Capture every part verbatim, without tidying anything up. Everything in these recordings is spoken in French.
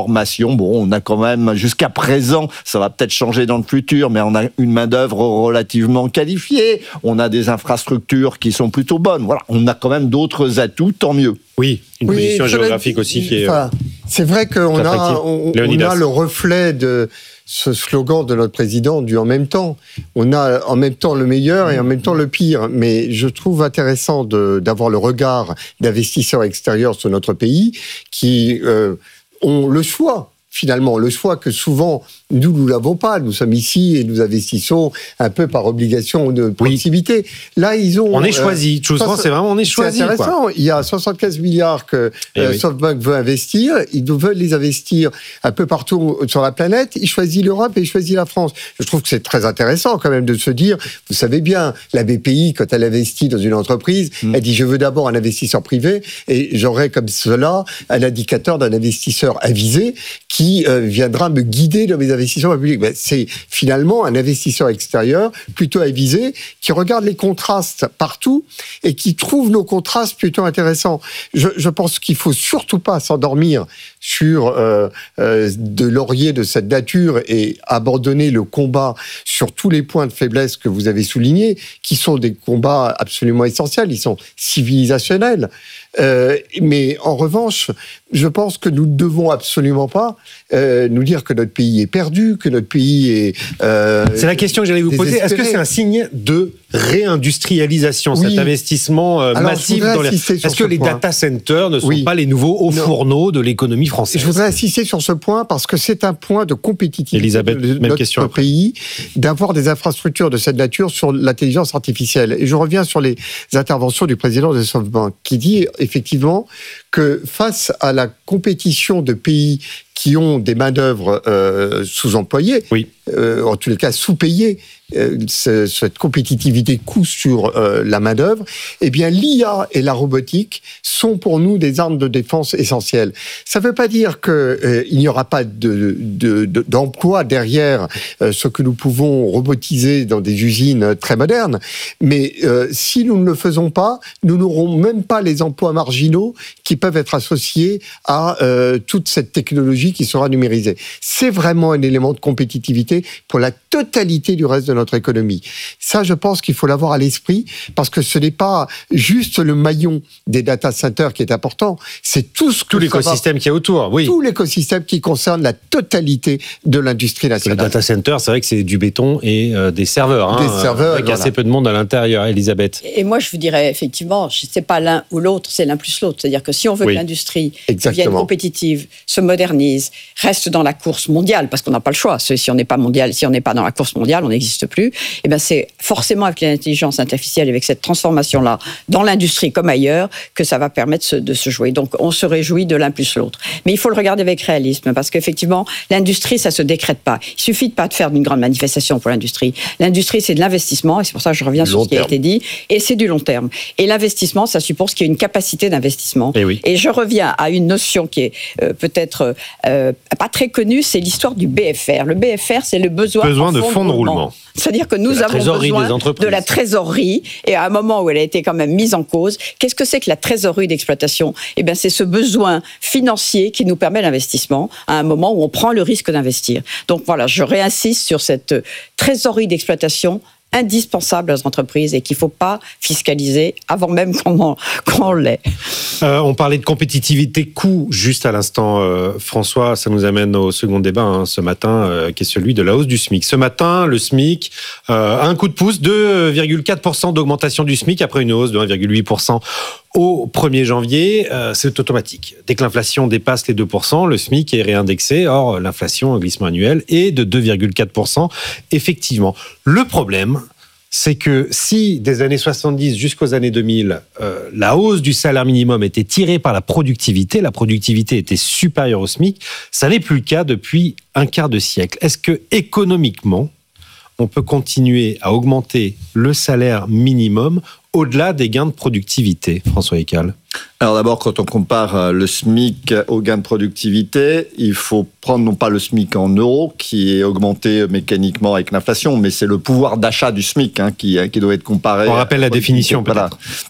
formation. Bon, on a quand même, jusqu'à présent, ça va peut-être changer dans le futur, mais on a une main-d'œuvre relativement qualifiée. On a des infrastructures qui sont plutôt bonnes. Voilà, on a quand même d'autres atouts, tant mieux. Oui, une oui, position géographique aussi qui est. Enfin, c'est vrai qu'on a, on, on a le reflet de ce slogan de notre président du en même temps. On a en même temps le meilleur et en même temps le pire. Mais je trouve intéressant de, d'avoir le regard d'investisseurs extérieurs sur notre pays qui euh, ont le choix. Finalement, le choix que souvent, nous, nous l'avons pas. Nous sommes ici et nous investissons un peu par obligation de proximité. Oui. Là, ils ont... On est choisi. Euh, souvent, c'est vraiment, on est choisi. C'est intéressant. Quoi. Il y a soixante-quinze milliards que euh, oui. SoftBank veut investir. Ils veulent les investir un peu partout sur la planète. Ils choisissent l'Europe et ils choisissent la France. Je trouve que c'est très intéressant quand même de se dire, vous savez bien, la B P I, quand elle investit dans une entreprise, mmh. elle dit, je veux d'abord un investisseur privé et j'aurai comme cela un indicateur d'un investisseur avisé qui euh, viendra me guider dans mes investissements publics. Ben, c'est finalement un investisseur extérieur, plutôt avisé, qui regarde les contrastes partout et qui trouve nos contrastes plutôt intéressants. Je, je pense qu'il faut surtout pas s'endormir sur euh, euh, de lauriers de cette nature et abandonner le combat sur tous les points de faiblesse que vous avez soulignés, qui sont des combats absolument essentiels, ils sont civilisationnels. Euh, mais en revanche, je pense que nous ne devons absolument pas euh, nous dire que notre pays est perdu, que notre pays est... Euh, c'est la question que j'allais vous poser. Est-ce que c'est un signe de réindustrialisation, oui. cet investissement euh, Alors, massif dans les... Est-ce que les point. data centers ne sont oui. pas les nouveaux hauts non. fourneaux de l'économie française ? Je voudrais insister sur ce point parce que c'est un point de compétitivité Elisabeth, de notre question pays d'avoir des infrastructures de cette nature sur l'intelligence artificielle. Et je reviens sur les interventions du président de SoftBank qui dit effectivement que face à la compétition de pays qui ont des main-d'œuvre euh, sous-employées, oui. euh, en tous les cas sous-payées, euh, cette compétitivité coût sur euh, la main-d'œuvre, eh bien l'I A et la robotique sont pour nous des armes de défense essentielles. Ça ne veut pas dire qu'il euh, n'y aura pas de, de, de, d'emploi derrière euh, ce que nous pouvons robotiser dans des usines très modernes, mais euh, si nous ne le faisons pas, nous n'aurons même pas les emplois marginaux qui peuvent être associés à euh, toute cette technologie qui sera numérisée. C'est vraiment un élément de compétitivité pour la totalité du reste de notre économie. Ça, je pense qu'il faut l'avoir à l'esprit parce que ce n'est pas juste le maillon des data centers qui est important, c'est tout ce que tout l'écosystème qui est autour, oui. Tout l'écosystème qui concerne la totalité de l'industrie nationale. Le data center, c'est vrai que c'est du béton et euh, des serveurs. Hein, des serveurs, avec voilà. assez peu de monde à l'intérieur, Elisabeth. Et moi, je vous dirais effectivement, c'est pas l'un ou l'autre, c'est l'un plus l'autre. C'est-à-dire que si on veut oui. que l'industrie devienne compétitive, se modernise, reste dans la course mondiale, parce qu'on n'a pas le choix. Si on n'est pas mondial, si on n'est pas dans la course mondiale, on n'existe plus. Et ben c'est forcément avec l'intelligence artificielle, avec cette transformation-là, dans l'industrie comme ailleurs, que ça va permettre de se jouer. Donc, on se réjouit de l'un plus l'autre. Mais il faut le regarder avec réalisme, parce qu'effectivement, l'industrie, ça se décrète pas. Il suffit de pas de faire une grande manifestation pour l'industrie. L'industrie, c'est de l'investissement, et c'est pour ça que je reviens sur ce qui a été dit, et c'est du long terme. Et l'investissement, ça suppose qu'il y ait une capacité d'investissement. Et, oui. et je reviens à une notion qui est euh, peut-être euh, pas très connue, c'est l'histoire du B F R. Le B F R, c'est le besoin, besoin de fonds, fonds de roulement. roulement. C'est-à-dire que nous avons besoin de la trésorerie, et à un moment où elle a été quand même mise en cause, qu'est-ce que c'est que la trésorerie d'exploitation ? Eh bien, c'est ce besoin financier qui nous permet l'investissement à un moment où on prend le risque d'investir. Donc voilà, je réinsiste sur cette trésorerie d'exploitation indispensable aux entreprises et qu'il ne faut pas fiscaliser avant même qu'on, qu'on l'ait. Euh, on parlait de compétitivité coût juste à l'instant, euh, François, ça nous amène au second débat hein, ce matin, euh, qui est celui de la hausse du SMIC. Ce matin, le SMIC euh, a un coup de pouce, deux virgule quatre pour cent d'augmentation du SMIC après une hausse de un virgule huit pour cent au premier janvier, euh, c'est automatique. Dès que l'inflation dépasse les deux pour cent, le SMIC est réindexé. Or, l'inflation, un glissement annuel, est de deux virgule quatre pour cent. Effectivement, le problème, c'est que si des années soixante-dix jusqu'aux années deux mille, euh, la hausse du salaire minimum était tirée par la productivité, la productivité était supérieure au SMIC, ça n'est plus le cas depuis un quart de siècle. Est-ce que économiquement, on peut continuer à augmenter le salaire minimum au-delà des gains de productivité, François Écal ? Alors d'abord, quand on compare le SMIC aux gains de productivité, il faut prendre non pas le SMIC en euros, qui est augmenté mécaniquement avec l'inflation, mais c'est le pouvoir d'achat du SMIC hein, qui, qui doit être comparé. On rappelle la définition peut-être. Voilà.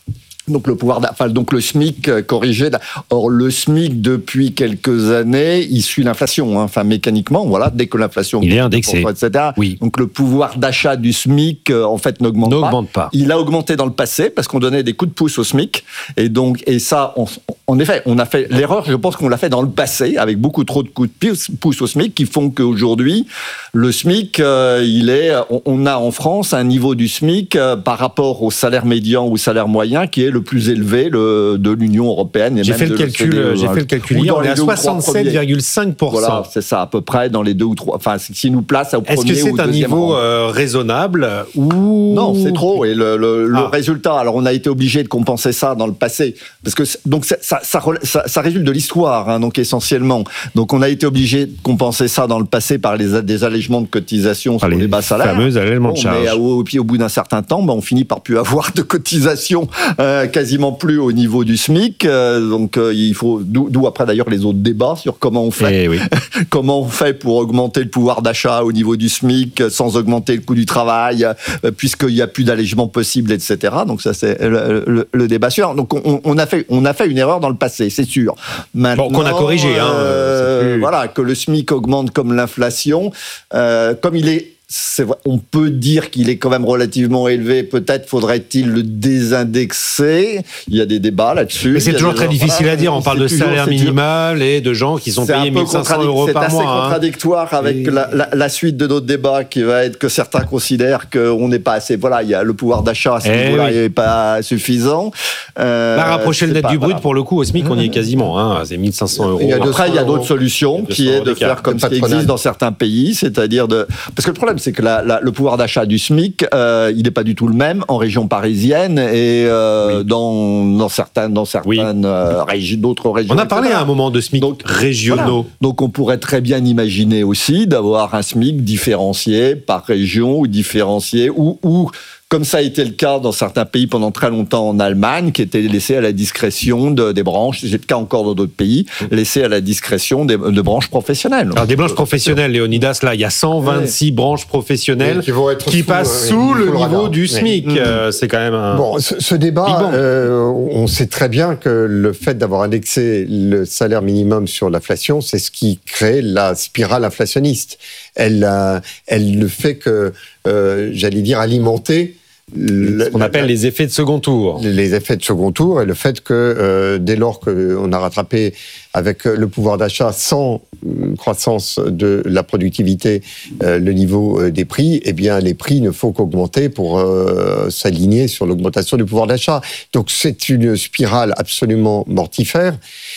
Donc le pouvoir, enfin donc le SMIC corrigé. Or le SMIC depuis quelques années, il suit l'inflation. Hein. Enfin mécaniquement, voilà, dès que l'inflation il est indexé, et cetera. Oui. Donc le pouvoir d'achat du SMIC en fait n'augmente, n'augmente pas. pas. Il a augmenté dans le passé parce qu'on donnait des coups de pouce au SMIC. Et donc et ça, on, en effet, on a fait l'erreur. Je pense qu'on l'a fait dans le passé avec beaucoup trop de coups de pouce au SMIC qui font qu'aujourd'hui le SMIC, euh, il est, on, on a en France un niveau du SMIC euh, par rapport au salaire médian ou salaire moyen qui est le plus élevé le, de l'Union européenne. Et j'ai, même fait le de calcul, l'O C D E, j'ai fait le calcul hier, on est à soixante-sept virgule cinq pour cent. Voilà, c'est ça, à peu près dans les deux ou trois. Enfin, ce qui nous place au premier ou deuxième rang. Est-ce que c'est un niveau euh, raisonnable ou... Non, c'est trop. Et le, le, ah. le résultat, alors on a été obligé de compenser ça dans le passé. Parce que donc ça, ça, ça, ça, ça résulte de l'histoire, hein, donc essentiellement. Donc on a été obligé de compenser ça dans le passé par les, des allègements de cotisations sur les, les bas salaires. Fameux allègements bon, de charges. Mais au, au bout d'un certain temps, ben, on finit par plus avoir de cotisations, euh, quasiment plus au niveau du SMIC. Euh, donc euh, il faut, d'où, d'où après d'ailleurs les autres débats sur comment on fait, eh oui. comment on fait pour augmenter le pouvoir d'achat au niveau du SMIC sans augmenter le coût du travail, euh, puisqu'il n'y a plus d'allègement possible, et cetera. Donc ça c'est le, le, le débat sûr. Donc on, on a fait, on a fait une erreur dans le passé, c'est sûr. Maintenant, bon, qu'on a corrigé. Hein, euh, plus... Voilà, que le SMIC augmente comme l'inflation, euh, comme il est. C'est vrai, on peut dire qu'il est quand même relativement élevé. Peut-être faudrait-il le désindexer. Il y a des débats là-dessus. Mais c'est toujours très gens, difficile voilà, à dire. On parle de salaire minimal et de gens qui sont c'est payés mille cinq cents euros par mois. C'est assez contradictoire hein. avec et... la, la, la suite de notre débat qui va être que certains considèrent qu'on n'est pas assez. Voilà, il y a le pouvoir d'achat à ce eh niveau-là, oui. il n'est pas suffisant. Euh, Là, rapprocher le net pas, du brut, voilà. pour le coup, au SMIC, on y est quasiment. Hein. C'est mille cinq cents euros. Il y a Après, il y a d'autres solutions qui est de faire comme ce qui existe dans certains pays, c'est-à-dire de. Parce que le problème, c'est que la, la, le pouvoir d'achat du SMIC, euh, il n'est pas du tout le même en région parisienne et euh, oui. dans, dans certaines, dans certaines oui. euh, régi- d'autres régions. On a parlé à un moment de SMIC donc, régionaux. Voilà. Donc on pourrait très bien imaginer aussi d'avoir un SMIC différencié par région ou différencié ou, ou comme ça a été le cas dans certains pays pendant très longtemps en Allemagne, qui était laissé à la discrétion de, des branches, c'est le cas encore dans d'autres pays, laissé à la discrétion des, de branches professionnelles. Alors des branches professionnelles, Léonidas, là, il y a cent vingt-six ouais. branches professionnelles qui, vont être qui sous, passent euh, sous le, le niveau radar. Du SMIC. Ouais. Euh, c'est quand même un... Bon, ce, ce débat, euh, on sait très bien que le fait d'avoir indexé le salaire minimum sur l'inflation, c'est ce qui crée la spirale inflationniste. Elle, euh, elle ne fait que, euh, j'allais dire, alimenter Le, ce qu'on appelle la, les effets de second tour. Les effets de second tour et le fait que euh, dès lors qu'on a rattrapé avec le pouvoir d'achat sans croissance de la productivité euh, le niveau euh, des prix, eh bien les prix ne font qu'augmenter pour euh, s'aligner sur l'augmentation du pouvoir d'achat. Donc c'est une spirale absolument mortifère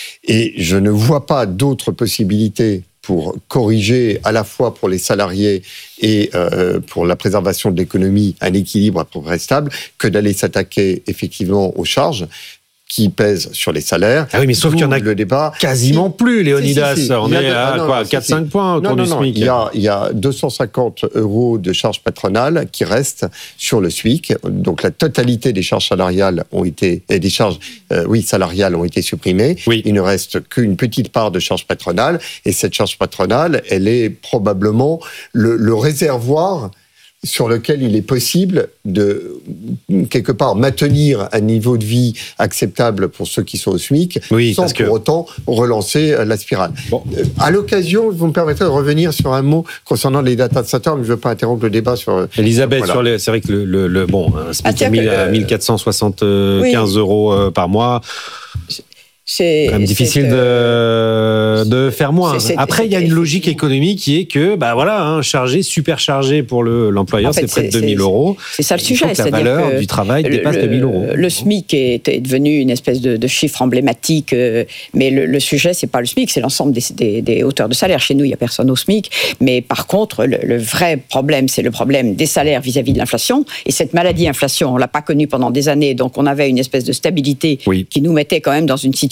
et je ne vois pas d'autres possibilités pour corriger à la fois pour les salariés et euh, pour la préservation de l'économie un équilibre à peu près stable que d'aller s'attaquer effectivement aux charges qui pèsent sur les salaires. Ah oui, mais sauf qu'il y en a le débat. Quasiment si, plus, Léonidas. Si, si, si. On est à de, quoi, quatre à cinq points autour non, non, du SMIC. Non, il y a, il y a deux cent cinquante euros de charges patronales qui restent sur le SMIC. Donc la totalité des charges salariales ont été, et des charges, euh, oui, salariales ont été supprimées. Oui. Il ne reste qu'une petite part de charges patronales. Et cette charge patronale, elle est probablement le, le réservoir sur lequel il est possible de, quelque part, maintenir un niveau de vie acceptable pour ceux qui sont au SMIC, oui, sans pour que... autant relancer la spirale. Bon. Euh, à l'occasion, vous me permettrez de revenir sur un mot concernant les data centers, mais je ne veux pas interrompre le débat sur... Elisabeth, voilà. sur les, c'est vrai que le, le, le bon, un SMIC à euh, mille quatre cent soixante-quinze oui. euros euh, par mois... C'est quand même difficile de, de faire moins. C'est, c'est, Après, il y a une logique économique qui est que, bah voilà, hein, chargé, super chargé pour le, l'employeur, en fait, c'est près de deux mille euros. C'est ça le sujet. Il faut que la valeur du travail dépasse le, deux mille euros. Le SMIC est, est devenu une espèce de, de chiffre emblématique, euh, mais le, le sujet, c'est pas le SMIC, c'est l'ensemble des, des, des hauteurs de salaire. Chez nous, il n'y a personne au SMIC, mais par contre, le, le vrai problème, c'est le problème des salaires vis-à-vis de l'inflation. Et cette maladie inflation, on l'a pas connue pendant des années, donc on avait une espèce de stabilité oui. qui nous mettait quand même dans une situation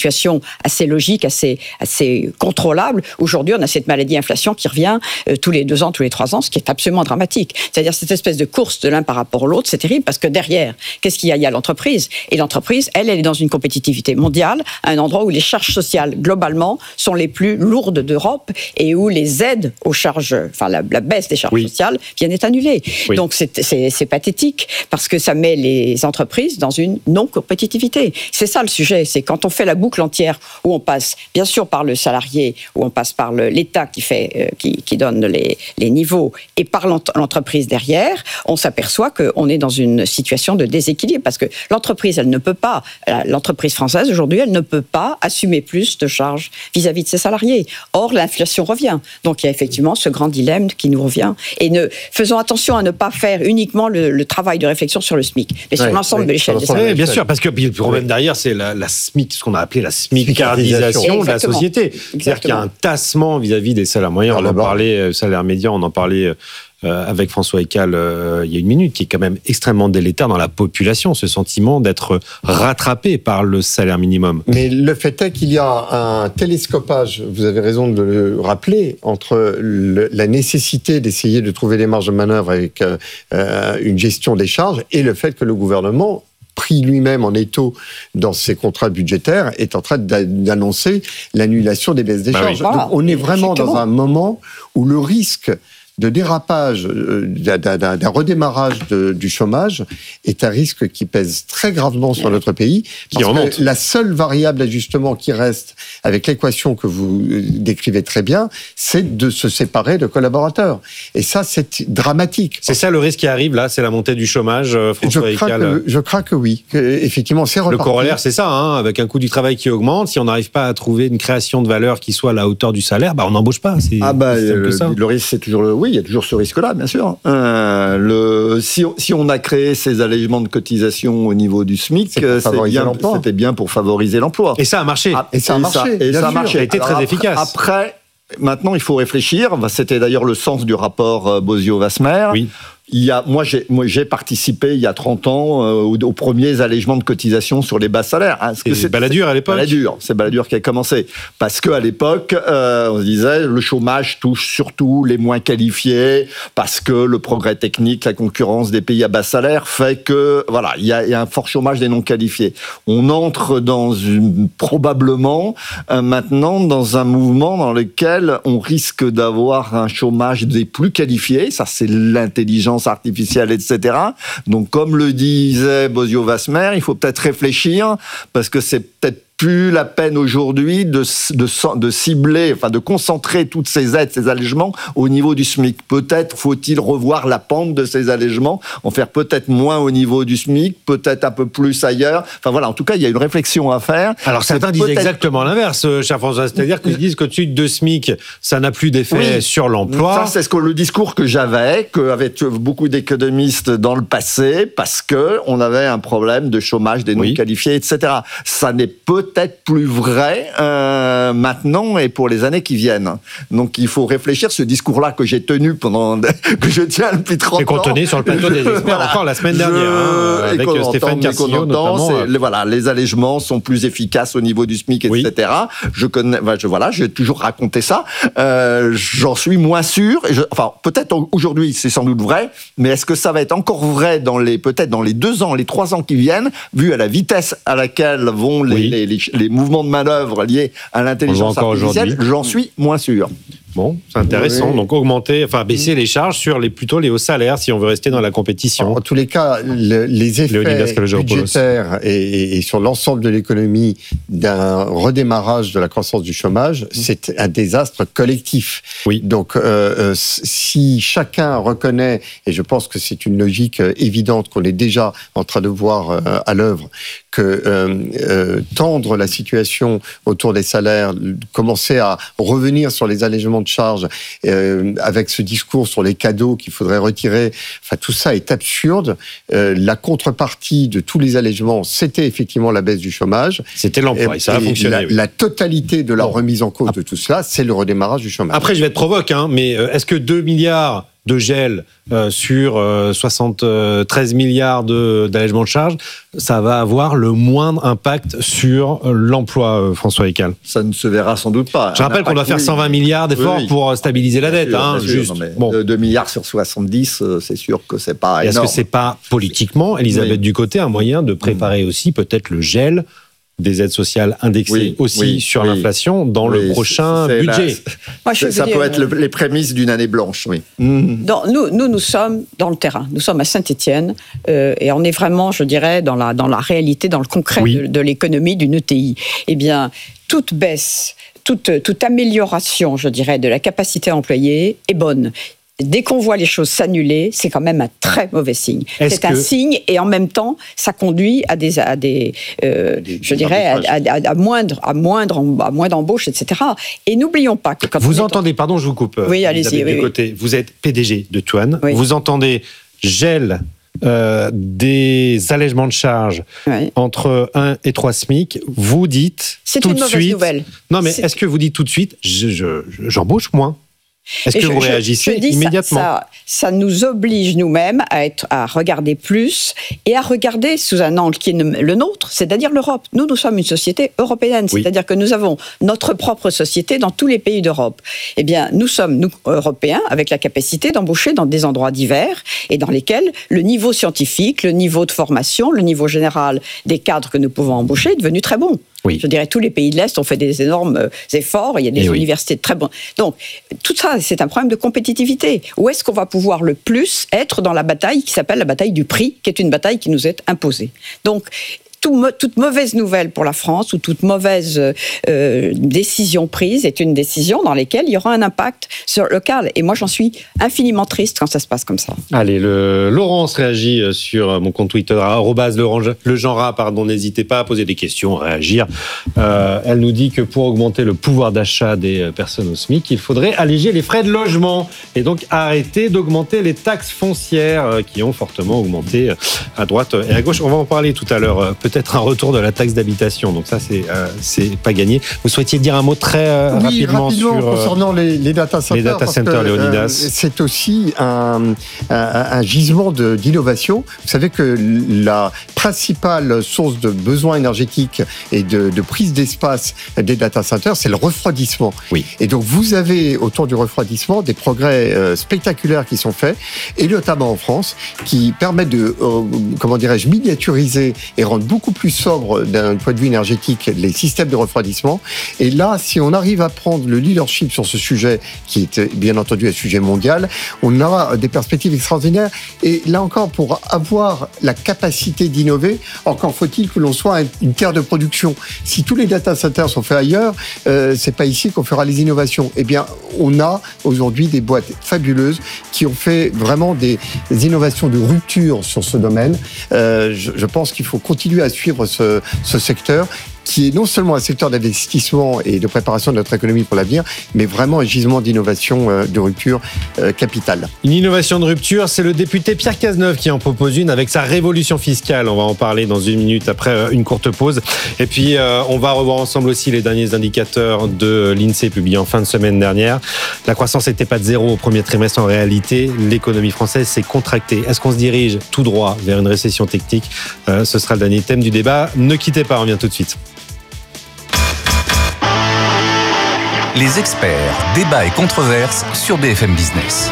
situation assez logique, assez, assez contrôlable. Aujourd'hui, on a cette maladie inflation qui revient euh, tous les deux ans, tous les trois ans, ce qui est absolument dramatique. C'est-à-dire cette espèce de course de l'un par rapport à l'autre, c'est terrible parce que derrière, qu'est-ce qu'il y a ? Il y a l'entreprise. Et l'entreprise, elle, elle est dans une compétitivité mondiale, à un endroit où les charges sociales, globalement, sont les plus lourdes d'Europe et où les aides aux charges, enfin la, la baisse des charges oui. sociales viennent être annulées. Oui. Donc c'est, c'est, c'est pathétique parce que ça met les entreprises dans une non-compétitivité. C'est ça le sujet, c'est quand on fait la boucle entière où on passe bien sûr par le salarié, où on passe par le, l'État qui, fait, euh, qui, qui donne les, les niveaux et par l'entreprise derrière, on s'aperçoit qu'on est dans une situation de déséquilibre parce que l'entreprise, elle ne peut pas, l'entreprise française aujourd'hui, elle ne peut pas assumer plus de charges vis-à-vis de ses salariés. Or, l'inflation revient. Donc, il y a effectivement ce grand dilemme qui nous revient. Et ne, faisons attention à ne pas faire uniquement le, le travail de réflexion sur le SMIC, mais sur ouais, l'ensemble ouais, de l'échelle des salaires. Oui, bien sûr, parce que le problème derrière, c'est la, la SMIC, ce qu'on a appelé la SMICardisation de la société. Exactement. C'est-à-dire qu'il y a un tassement vis-à-vis des salaires moyens. On en parlait, salaire médian, on en parlait Euh, avec François Heckel euh, il y a une minute, qui est quand même extrêmement délétère dans la population, ce sentiment d'être rattrapé par le salaire minimum. Mais le fait est qu'il y a un télescopage, vous avez raison de le rappeler, entre le, la nécessité d'essayer de trouver des marges de manœuvre avec euh, une gestion des charges et le fait que le gouvernement, pris lui-même en étau dans ses contrats budgétaires, est en train d'annoncer l'annulation des baisses des bah charges. Oui. Donc on est vraiment dans un moment où le risque de dérapage, d'un, d'un, d'un redémarrage de, du chômage est un risque qui pèse très gravement sur notre pays. Parce que la seule variable d'ajustement qui reste avec l'équation que vous décrivez très bien, c'est de se séparer de collaborateurs. Et ça, c'est dramatique. C'est ça le risque qui arrive là, c'est la montée du chômage, François Heckel. Je crains que oui, que, effectivement, c'est reparti. Le corollaire, c'est ça, hein, avec un coût du travail qui augmente. Si on n'arrive pas à trouver une création de valeur qui soit à la hauteur du salaire, bah on n'embauche pas. C'est, ah bah, c'est le, le risque, c'est toujours le oui. Il y a toujours ce risque-là, bien sûr. Euh, le, si, on, si on a créé ces allègements de cotisation au niveau du SMIC, c'est c'est bien, c'était bien pour favoriser l'emploi. Et ça a marché. Ah, et ça a et marché. Ça, et ça a marché. Ça a été très Alors efficace. Après, après, maintenant, il faut réfléchir. C'était d'ailleurs le sens du rapport Bozio-Wasmer. Oui. Il y a, moi, j'ai, moi, j'ai participé il y a trente ans euh, aux, aux premiers allègements de cotisation sur les bas salaires. Hein, que c'est Balladur à l'époque. Balladur, c'est Balladur qui a commencé. Parce qu'à l'époque, euh, on se disait, le chômage touche surtout les moins qualifiés, parce que le progrès technique, la concurrence des pays à bas salaire fait que, voilà, il y a, il y a un fort chômage des non qualifiés. On entre dans une, probablement, euh, maintenant, dans un mouvement dans lequel on risque d'avoir un chômage des plus qualifiés. Ça, c'est l'intelligence artificielle, et cetera. Donc, comme le disait Bozio-Wasmer, il faut peut-être réfléchir, parce que c'est peut-être plus la peine aujourd'hui de, de, de cibler, enfin de concentrer toutes ces aides, ces allègements au niveau du SMIC. Peut-être faut-il revoir la pente de ces allègements, en faire peut-être moins au niveau du SMIC, peut-être un peu plus ailleurs. Enfin voilà, en tout cas, il y a une réflexion à faire. Alors certains disent exactement l'inverse, cher François, c'est-à-dire qu'ils disent qu'au-dessus de deux SMIC, ça n'a plus d'effet oui. sur l'emploi. Ça, c'est ce que, le discours que j'avais, qu'avaient beaucoup d'économistes dans le passé, parce qu'on avait un problème de chômage des non-qualifiés, oui. et cetera. Ça n'est peut peut-être plus vrai euh, maintenant et pour les années qui viennent. Donc il faut réfléchir. Ce discours-là que j'ai tenu pendant que je tiens depuis trente ans. Et qu'on tenait sur le plateau des experts voilà. encore la semaine dernière je, hein, avec Stéphane Carcillo notamment. Euh... Voilà, les allègements sont plus efficaces au niveau du SMIC, et cetera. Oui. Je connais, je, voilà, j'ai toujours raconté ça. Euh, j'en suis moins sûr. Et je, enfin, peut-être aujourd'hui c'est sans doute vrai, mais est-ce que ça va être encore vrai dans les peut-être dans les deux ans, les trois ans qui viennent, vu à la vitesse à laquelle vont les, oui. les, les les mouvements de manœuvre liés à l'intelligence artificielle, j'en suis moins sûr. Bon, c'est intéressant. Oui. Donc augmenter, enfin baisser les charges sur les plutôt les hauts salaires si on veut rester dans la compétition. En tous les cas, le, les effets budgétaires et, et sur l'ensemble de l'économie d'un redémarrage de la croissance du chômage, c'est un désastre collectif. Oui. Donc euh, si chacun reconnaît, et je pense que c'est une logique évidente qu'on est déjà en train de voir euh, à l'œuvre, que euh, euh, tendre la situation autour des salaires, commencer à revenir sur les allègements de charges euh, avec ce discours sur les cadeaux qu'il faudrait retirer, enfin tout ça est absurde. Euh, la contrepartie de tous les allègements, c'était effectivement la baisse du chômage. C'était l'emploi, et, et ça a fonctionné. La, oui. la totalité de la bon. remise en cause de tout cela, c'est le redémarrage du chômage. Après, je vais être provoque, hein, mais est-ce que deux milliards de gel euh, sur euh, soixante-treize milliards de, d'allègement de charges, ça va avoir le moindre impact sur l'emploi, euh, François Écal. Ça ne se verra sans doute pas. Je rappelle qu'on doit faire oui, cent vingt milliards d'efforts oui, oui. pour stabiliser la dette. Sûr, hein, sûr, juste. Non, bon. deux milliards sur soixante-dix, c'est sûr que c'est pas énorme. Est-ce que c'est pas politiquement, Elisabeth oui. Ducotet, un moyen de préparer mmh. aussi peut-être le gel des aides sociales indexées oui, aussi oui, sur oui. l'inflation dans oui, le prochain c'est, c'est budget. La, Moi, je ça peut dire, être le, les prémices d'une année blanche, oui. Mmh. Dans, nous, nous, nous sommes dans le terrain. Nous sommes à Saint-Étienne euh, et on est vraiment, je dirais, dans la, dans la réalité, dans le concret oui. de, de l'économie d'une E T I. Eh bien, toute baisse, toute, toute amélioration, je dirais, de la capacité employée est bonne. Dès qu'on voit les choses s'annuler, c'est quand même un très mauvais signe. Est-ce c'est que... un signe, et en même temps, ça conduit à des, à des, euh, des je des dirais, à, à, à moindre, à moindre, à moins d'embauches, et cetera. Et n'oublions pas que quand vous entendez, est... pardon, je vous coupe. Oui, allez-y. Oui, oui. Vous êtes P D G de Tuan. Oui. Vous entendez gel euh, des allègements de charges oui. entre un et trois SMIC. Vous dites c'est tout une de mauvaise suite. Nouvelle. Non, mais c'est... est-ce que vous dites tout de suite, je, je, j'embauche moins? Est-ce Et que je, vous réagissez je dis immédiatement ça, ça, ça nous oblige nous-mêmes à, être, à regarder plus et à regarder sous un angle qui est le nôtre, c'est-à-dire l'Europe. Nous, nous sommes une société européenne, oui. c'est-à-dire que nous avons notre propre société dans tous les pays d'Europe. Eh bien, nous sommes, nous, Européens, avec la capacité d'embaucher dans des endroits divers et dans lesquels le niveau scientifique, le niveau de formation, le niveau général des cadres que nous pouvons embaucher est devenu très bon. Oui. Je dirais tous les pays de l'Est ont fait des énormes efforts, il y a des et universités oui. très bonnes. Donc, tout ça, c'est un problème de compétitivité. Où est-ce qu'on va pouvoir le plus être dans la bataille qui s'appelle la bataille du prix, qui est une bataille qui nous est imposée. Donc, tout, toute mauvaise nouvelle pour la France ou toute mauvaise euh, décision prise est une décision dans laquelle il y aura un impact sur le local. Et moi, j'en suis infiniment triste quand ça se passe comme ça. Allez, le, Laurence réagit sur mon compte Twitter, arobase le genre, pardon, n'hésitez pas à poser des questions, à réagir. Euh, elle nous dit que pour augmenter le pouvoir d'achat des personnes au SMIC, il faudrait alléger les frais de logement et donc arrêter d'augmenter les taxes foncières qui ont fortement augmenté à droite et à gauche. On va en parler tout à l'heure. Peut-être un retour de la taxe d'habitation. Donc ça, c'est, euh, c'est pas gagné. Vous souhaitiez dire un mot très euh, oui, rapidement, rapidement sur... concernant les, les data centers. Les data centers, que, Léonidas. Euh, c'est aussi un, un, un gisement de, d'innovation. Vous savez que la principale source de besoins énergétiques et de, de prise d'espace des data centers, c'est le refroidissement. Oui. Et donc, vous avez, autour du refroidissement, des progrès euh, spectaculaires qui sont faits, et notamment en France, qui permettent de, euh, comment dirais-je, miniaturiser et rendre beaucoup beaucoup plus sobre d'un point de vue énergétique les systèmes de refroidissement. Et là, si on arrive à prendre le leadership sur ce sujet, qui est bien entendu un sujet mondial, on aura des perspectives extraordinaires. Et là encore, pour avoir la capacité d'innover, encore faut-il que l'on soit une terre de production. Si tous les data centers sont faits ailleurs, euh, c'est pas ici qu'on fera les innovations. Eh bien, on a aujourd'hui des boîtes fabuleuses qui ont fait vraiment des, des innovations de rupture sur ce domaine. Euh, je, je pense qu'il faut continuer à suivre ce, ce secteur qui est non seulement un secteur d'investissement et de préparation de notre économie pour l'avenir, mais vraiment un gisement d'innovation de rupture capitale. Une innovation de rupture, c'est le député Pierre Cazeneuve qui en propose une avec sa révolution fiscale. On va en parler dans une minute après une courte pause. Et puis, euh, on va revoir ensemble aussi les derniers indicateurs de l'INSEE publiés en fin de semaine dernière. La croissance n'était pas de zéro au premier trimestre. En réalité, l'économie française s'est contractée. Est-ce qu'on se dirige tout droit vers une récession technique ? euh, Ce sera le dernier thème du débat. Ne quittez pas, on revient tout de suite. Les experts, débats et controverses sur B F M Business.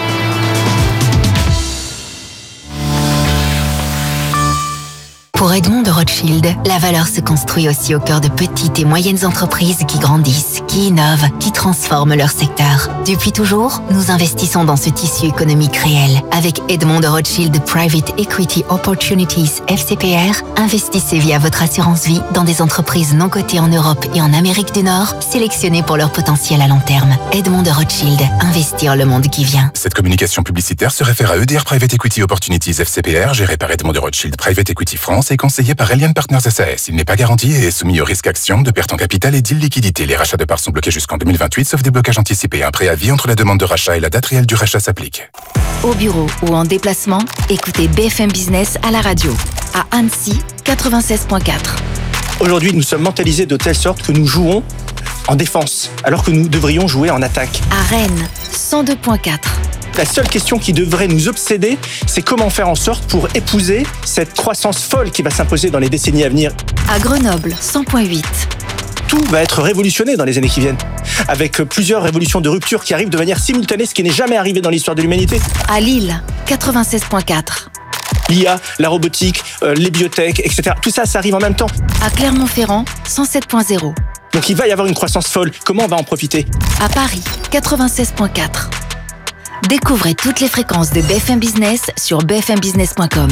Pour Edmond de Rothschild, la valeur se construit aussi au cœur de petites et moyennes entreprises qui grandissent, qui innovent, qui transforment leur secteur. Depuis toujours, nous investissons dans ce tissu économique réel. Avec Edmond de Rothschild Private Equity Opportunities F C P R, investissez via votre assurance vie dans des entreprises non cotées en Europe et en Amérique du Nord, sélectionnées pour leur potentiel à long terme. Edmond de Rothschild, investir le monde qui vient. Cette communication publicitaire se réfère à E D R Private Equity Opportunities F C P R, géré par Edmond de Rothschild Private Equity France et conseillé par Eliane Partners S A S. Il n'est pas garanti et est soumis au risque action, de perte en capital et d'illiquidité. Les rachats de parts sont bloqués jusqu'en deux mille vingt-huit, sauf déblocage anticipé. Un préavis entre la demande de rachat et la date réelle du rachat s'applique. Au bureau ou en déplacement, écoutez B F M Business à la radio. À Annecy, quatre-vingt-seize virgule quatre. Aujourd'hui, nous sommes mentalisés de telle sorte que nous jouons en défense, alors que nous devrions jouer en attaque. À Rennes, cent deux virgule quatre. La seule question qui devrait nous obséder, c'est comment faire en sorte pour épouser cette croissance folle qui va s'imposer dans les décennies à venir. À Grenoble, cent virgule huit. Tout va être révolutionné dans les années qui viennent, avec plusieurs révolutions de rupture qui arrivent de manière simultanée, ce qui n'est jamais arrivé dans l'histoire de l'humanité. À Lille, quatre-vingt-seize virgule quatre. L'I A, la robotique, euh, les biotech, et cetera. Tout ça, ça arrive en même temps. À Clermont-Ferrand, cent sept virgule zéro. Donc il va y avoir une croissance folle. Comment on va en profiter ? À Paris, quatre-vingt-seize virgule quatre. Découvrez toutes les fréquences de B F M Business sur b f m business point com.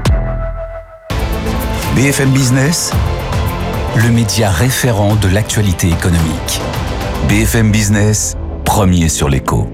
B F M Business, le média référent de l'actualité économique. B F M Business, premier sur l'écho.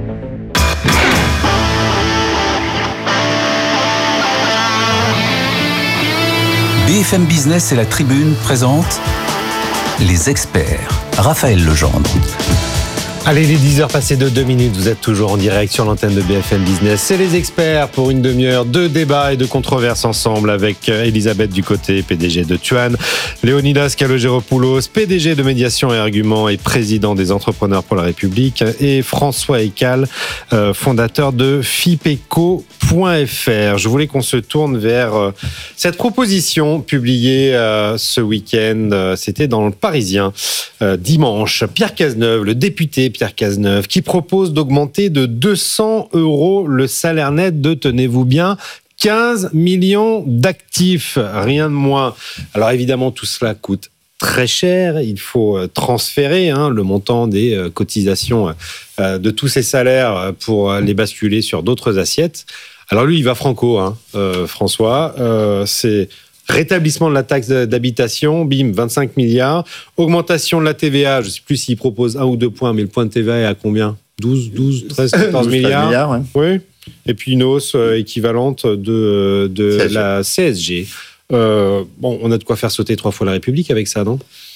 B F M Business et la Tribune présentent les experts. Raphaël Legendre. Allez, les dix heures passées de deux minutes, vous êtes toujours en direct sur l'antenne de B F M Business. C'est les experts pour une demi-heure de débat et de controverses ensemble avec Elisabeth Ducoté, P D G de Tuan, Léonidas Kalogeropoulos, P D G de Médiation et Arguments et président des Entrepreneurs pour la République, et François Ekal, fondateur de Fipeco point F R. Je voulais qu'on se tourne vers cette proposition publiée ce week-end. C'était dans le Parisien dimanche. Pierre Cazeneuve, le député Pierre Cazeneuve, qui propose d'augmenter de deux cents euros le salaire net de, tenez-vous bien, quinze millions d'actifs, rien de moins. Alors évidemment, tout cela coûte très cher. Il faut transférer hein, le montant des euh, cotisations euh, de tous ces salaires pour les basculer sur d'autres assiettes. Alors lui, il va franco, hein, euh, François. Euh, c'est rétablissement de la taxe d'habitation, bim, vingt-cinq milliards. Augmentation de la T V A, je ne sais plus s'il propose un ou deux points, mais le point de T V A est à combien ? douze, douze, treize, quatorze milliards. milliards ouais. Oui. Et puis une hausse euh, équivalente de, de C S G. La C S G. Euh, bon, on a de quoi faire sauter trois fois la République avec ça, non ?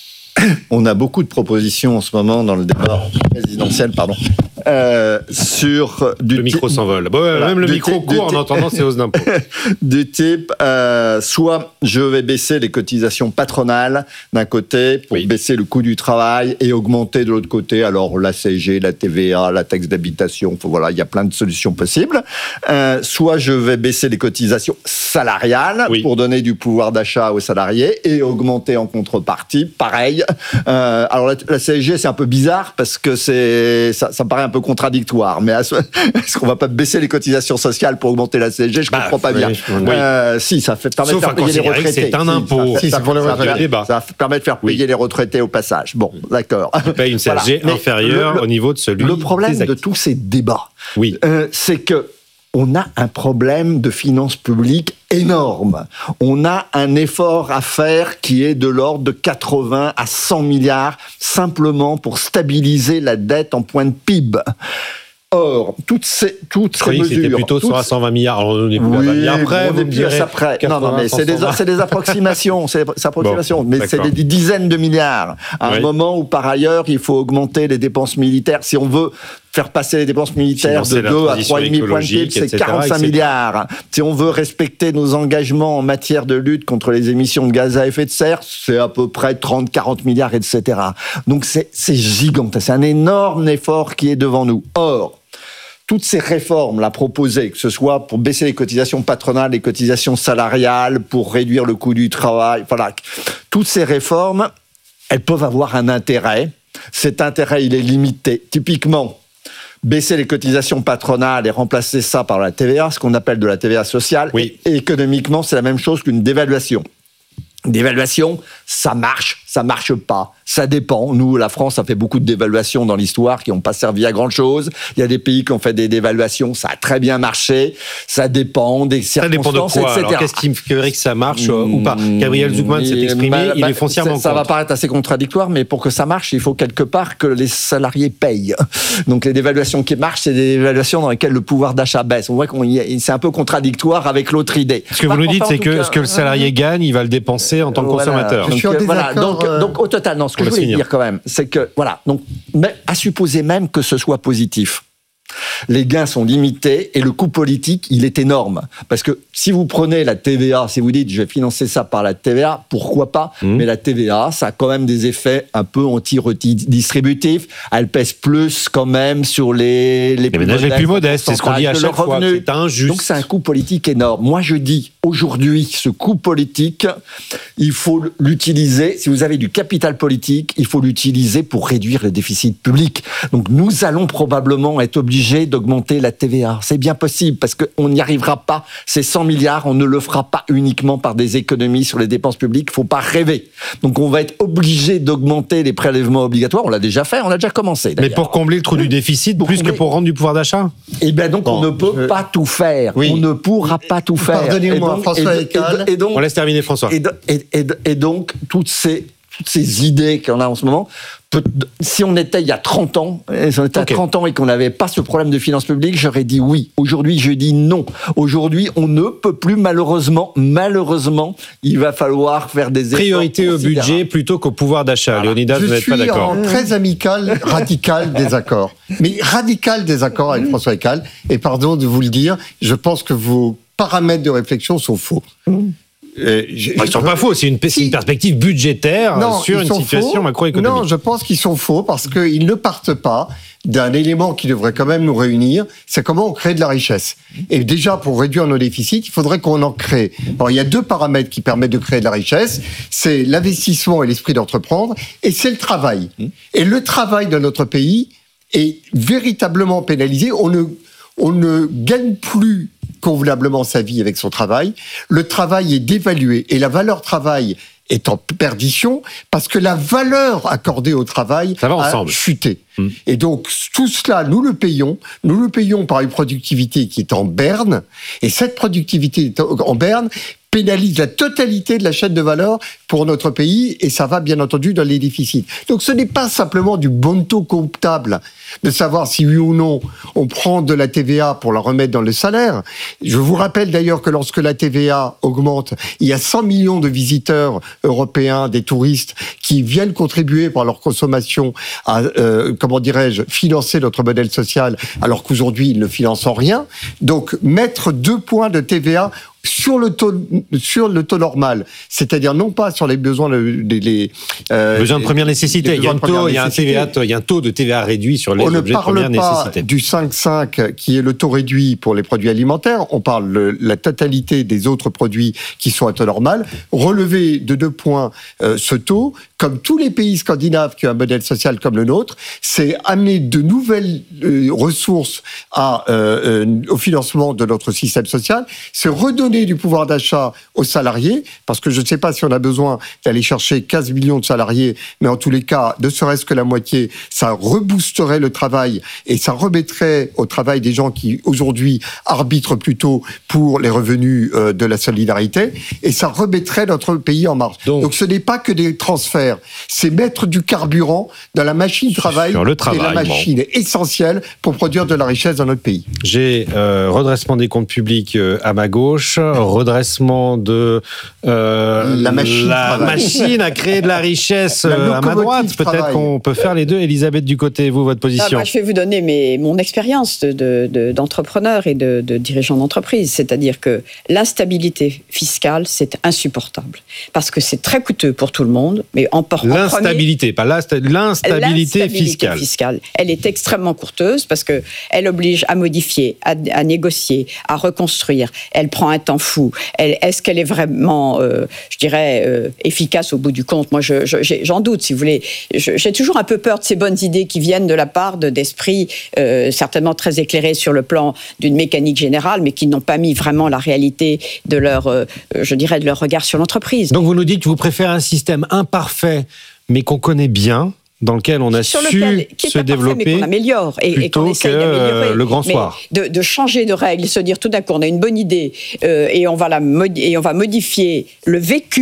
On a beaucoup de propositions en ce moment dans le débat présidentiel, pardon, euh, sur du le micro type, s'envole. Bon, voilà, même le micro type, court en entendant ces hausses d'impôts. Du type, euh, soit je vais baisser les cotisations patronales d'un côté pour oui. baisser le coût du travail et augmenter de l'autre côté, alors la C S G, la T V A, la taxe d'habitation, voilà, il y a plein de solutions possibles. Euh, soit je vais baisser les cotisations salariales oui. pour donner du pouvoir d'achat aux salariés et augmenter en contrepartie, pareil. Euh, alors la, la C S G, c'est un peu bizarre parce que c'est, ça, ça me paraît un peu contradictoire. Mais est-ce qu'on va pas baisser les cotisations sociales pour augmenter la C S G ? Je bah, comprends pas oui, bien. Oui. Euh, si, ça fait permet Sauf de faire payer les retraités. C'est un impôt. Si, ça, si, ça, ça, fait, ça, ça permet de faire payer oui. les retraités au passage. Bon, d'accord. On paye une C S G voilà. inférieure le, au niveau de celui. Le problème de tous ces débats, oui. euh, c'est que on a un problème de finances publiques énorme. On a un effort à faire qui est de l'ordre de quatre-vingts à cent milliards simplement pour stabiliser la dette en point de P I B. Or, toutes ces, toutes ces mesures... C'était plutôt toutes... cent à cent vingt milliards. Alors, on est plus oui, à vingt milliards près, on est plus à ça près. Non, non, mais c'est des, c'est des approximations. C'est des approximations. Bon, mais d'accord. C'est des dizaines de milliards. À oui. un moment où, par ailleurs, il faut augmenter les dépenses militaires. Si on veut faire passer les dépenses militaires de deux à trois virgule cinq points de P I B, c'est quarante-cinq milliards. Si on veut respecter nos engagements en matière de lutte contre les émissions de gaz à effet de serre, c'est à peu près trente à quarante milliards, et cetera. Donc, c'est, c'est gigantesque. C'est un énorme effort qui est devant nous. Or, toutes ces réformes là proposées, que ce soit pour baisser les cotisations patronales, les cotisations salariales, pour réduire le coût du travail, voilà, toutes ces réformes, elles peuvent avoir un intérêt. Cet intérêt, il est limité. Typiquement, baisser les cotisations patronales et remplacer ça par la T V A, ce qu'on appelle de la T V A sociale, oui. et économiquement, c'est la même chose qu'une dévaluation. Dévaluation, ça marche, ça marche pas, ça dépend. Nous, la France a fait beaucoup de dévaluations dans l'histoire qui n'ont pas servi à grand chose. Il y a des pays qui ont fait des dévaluations, ça a très bien marché. Ça dépend des circonstances, ça dépend de quoi, et cetera. Alors, qu'est-ce qui ferait que ça marche mmh, ou pas ? Gabriel Zucman s'est exprimé, bah, il bah, est foncièrement ça contre. va paraître assez contradictoire, mais pour que ça marche, il faut quelque part que les salariés payent. Donc les dévaluations qui marchent, c'est des dévaluations dans lesquelles le pouvoir d'achat baisse. On voit qu'on y est, c'est un peu contradictoire avec l'autre idée. Ce que vous nous dites, c'est que cas, ce que le salarié euh, gagne, il va le dépenser en tant que voilà, consommateur. Donc, euh, voilà, donc, euh... donc au total, non, ce que je voulais dire quand même, c'est que voilà, donc mais à supposer même que ce soit positif, les gains sont limités et le coût politique, il est énorme. Parce que si vous prenez la T V A, si vous dites je vais financer ça par la T V A, pourquoi pas ? Mmh. Mais la T V A, ça a quand même des effets un peu anti-redistributifs. Elle pèse plus quand même sur les, les, les ménages les plus modestes. C'est ce qu'on dit à chaque fois. C'est injuste. Donc c'est un coût politique énorme. Moi je dis aujourd'hui, ce coût politique, il faut l'utiliser. Si vous avez du capital politique, il faut l'utiliser pour réduire le déficit public. Donc nous allons probablement être obligés d'augmenter la T V A. C'est bien possible parce qu'on n'y arrivera pas. Ces cent milliards, on ne le fera pas uniquement par des économies sur les dépenses publiques. Il ne faut pas rêver. Donc on va être obligé d'augmenter les prélèvements obligatoires. On l'a déjà fait, on a déjà commencé. Mais pour combler le trou du déficit, plus combler... que pour rendre du pouvoir d'achat ? Eh bien donc bon, on ne peut je... pas tout faire. Oui. On ne pourra pas tout faire. Pardonnez-moi, François Ekal. Et donc, on laisse terminer François. Et, et, et, et donc toutes ces toutes ces idées qu'on a en ce moment, peut, si on était il y a trente ans, si on était okay. à trente ans et qu'on n'avait pas ce problème de finances publiques, j'aurais dit oui. Aujourd'hui, je dis non. Aujourd'hui, on ne peut plus, malheureusement, malheureusement, il va falloir faire des efforts. Priorité au budget plutôt qu'au pouvoir d'achat. Voilà. Léonidas, vous n'êtes pas d'accord. Je suis en très amical, radical désaccord. Mais radical désaccord avec François Ekal. Et pardon de vous le dire, je pense que vos paramètres de réflexion sont faux. Mmh. Euh, je, ils ne sont pas faux, c'est une, si. une perspective budgétaire non, sur une situation faux. macroéconomique. Non, je pense qu'ils sont faux parce qu'ils ne partent pas d'un élément qui devrait quand même nous réunir, c'est comment on crée de la richesse. Et déjà, pour réduire nos déficits, il faudrait qu'on en crée. Alors, il y a deux paramètres qui permettent de créer de la richesse, c'est l'investissement et l'esprit d'entreprendre, et c'est le travail. Et le travail de notre pays est véritablement pénalisé. On ne, on ne gagne plus convenablement sa vie avec son travail. Le travail est dévalué et la valeur travail est en perdition parce que la valeur accordée au travail a chuté. Mmh. Et donc, tout cela, nous le payons. Nous le payons par une productivité qui est en berne. Et cette productivité en berne pénalise la totalité de la chaîne de valeur pour notre pays et ça va bien entendu dans les déficits. Donc ce n'est pas simplement du bon taux comptable de savoir si oui ou non on prend de la T V A pour la remettre dans le salaire. Je vous rappelle d'ailleurs que lorsque la T V A augmente, il y a cent millions de visiteurs européens, des touristes qui viennent contribuer par leur consommation à, euh, comment dirais-je, financer notre modèle social alors qu'aujourd'hui ils ne financent en rien. Donc mettre deux points de T V A sur le taux sur le taux normal, c'est-à-dire non pas sur les besoins les, les euh, besoins de première nécessité. Il y a un taux, il y a un T V A, il y a un taux de T V A réduit sur les on objets de première nécessité. On ne parle pas du cinq virgule cinq qui est le taux réduit pour les produits alimentaires. On parle de la totalité des autres produits qui sont à taux normal. Relever de deux points euh, ce taux, comme tous les pays scandinaves qui ont un modèle social comme le nôtre, c'est amener de nouvelles euh, ressources à, euh, euh, au financement de notre système social. C'est redonner du pouvoir d'achat aux salariés, parce que je ne sais pas si on a besoin d'aller chercher quinze millions de salariés, mais en tous les cas, ne serait-ce que la moitié, ça reboosterait le travail et ça remettrait au travail des gens qui, aujourd'hui, arbitrent plutôt pour les revenus euh, de la solidarité, et ça remettrait notre pays en marche. Donc, Donc ce n'est pas que des transferts, c'est mettre du carburant dans la machine travail, sur le travail, qui est la machine bon. essentielle pour produire de la richesse dans notre pays. J'ai euh, redressement des comptes publics euh, à ma gauche, redressement de euh, la, machine, la machine à créer de la richesse la à ma droite. Peut-être travail. qu'on peut faire les deux. Elisabeth Ducoté, vous, votre position. Ah, moi, je vais vous donner mes, mon expérience de, de, de, d'entrepreneur et de, de dirigeant d'entreprise. C'est-à-dire que l'instabilité fiscale, c'est insupportable. Parce que c'est très coûteux pour tout le monde. Mais en, en l'instabilité, premier, pas l'instabilité, l'instabilité fiscale. fiscale. Elle est extrêmement coûteuse parce qu'elle oblige à modifier, à, à négocier, à reconstruire. Elle prend un temps fou. Elle, est-ce qu'elle est vraiment, euh, je dirais, euh, efficace au bout du compte ? Moi, je, je, j'en doute, si vous voulez. Je, j'ai toujours un peu peur de ces bonnes idées qui viennent de la part de, d'esprits euh, certainement très éclairés sur le plan d'une mécanique générale, mais qui n'ont pas mis vraiment la réalité de leur, euh, je dirais, de leur regard sur l'entreprise. Donc vous nous dites que vous préférez un système imparfait, mais qu'on connaît bien, dans lequel on a sur su lequel, qui est se développer, mais qu'on améliore et, et qu'on essaye d'améliorer. Le grand soir. De, de changer de règles, se dire tout d'un coup on a une bonne idée euh, et on va la modi- et on va modifier le vécu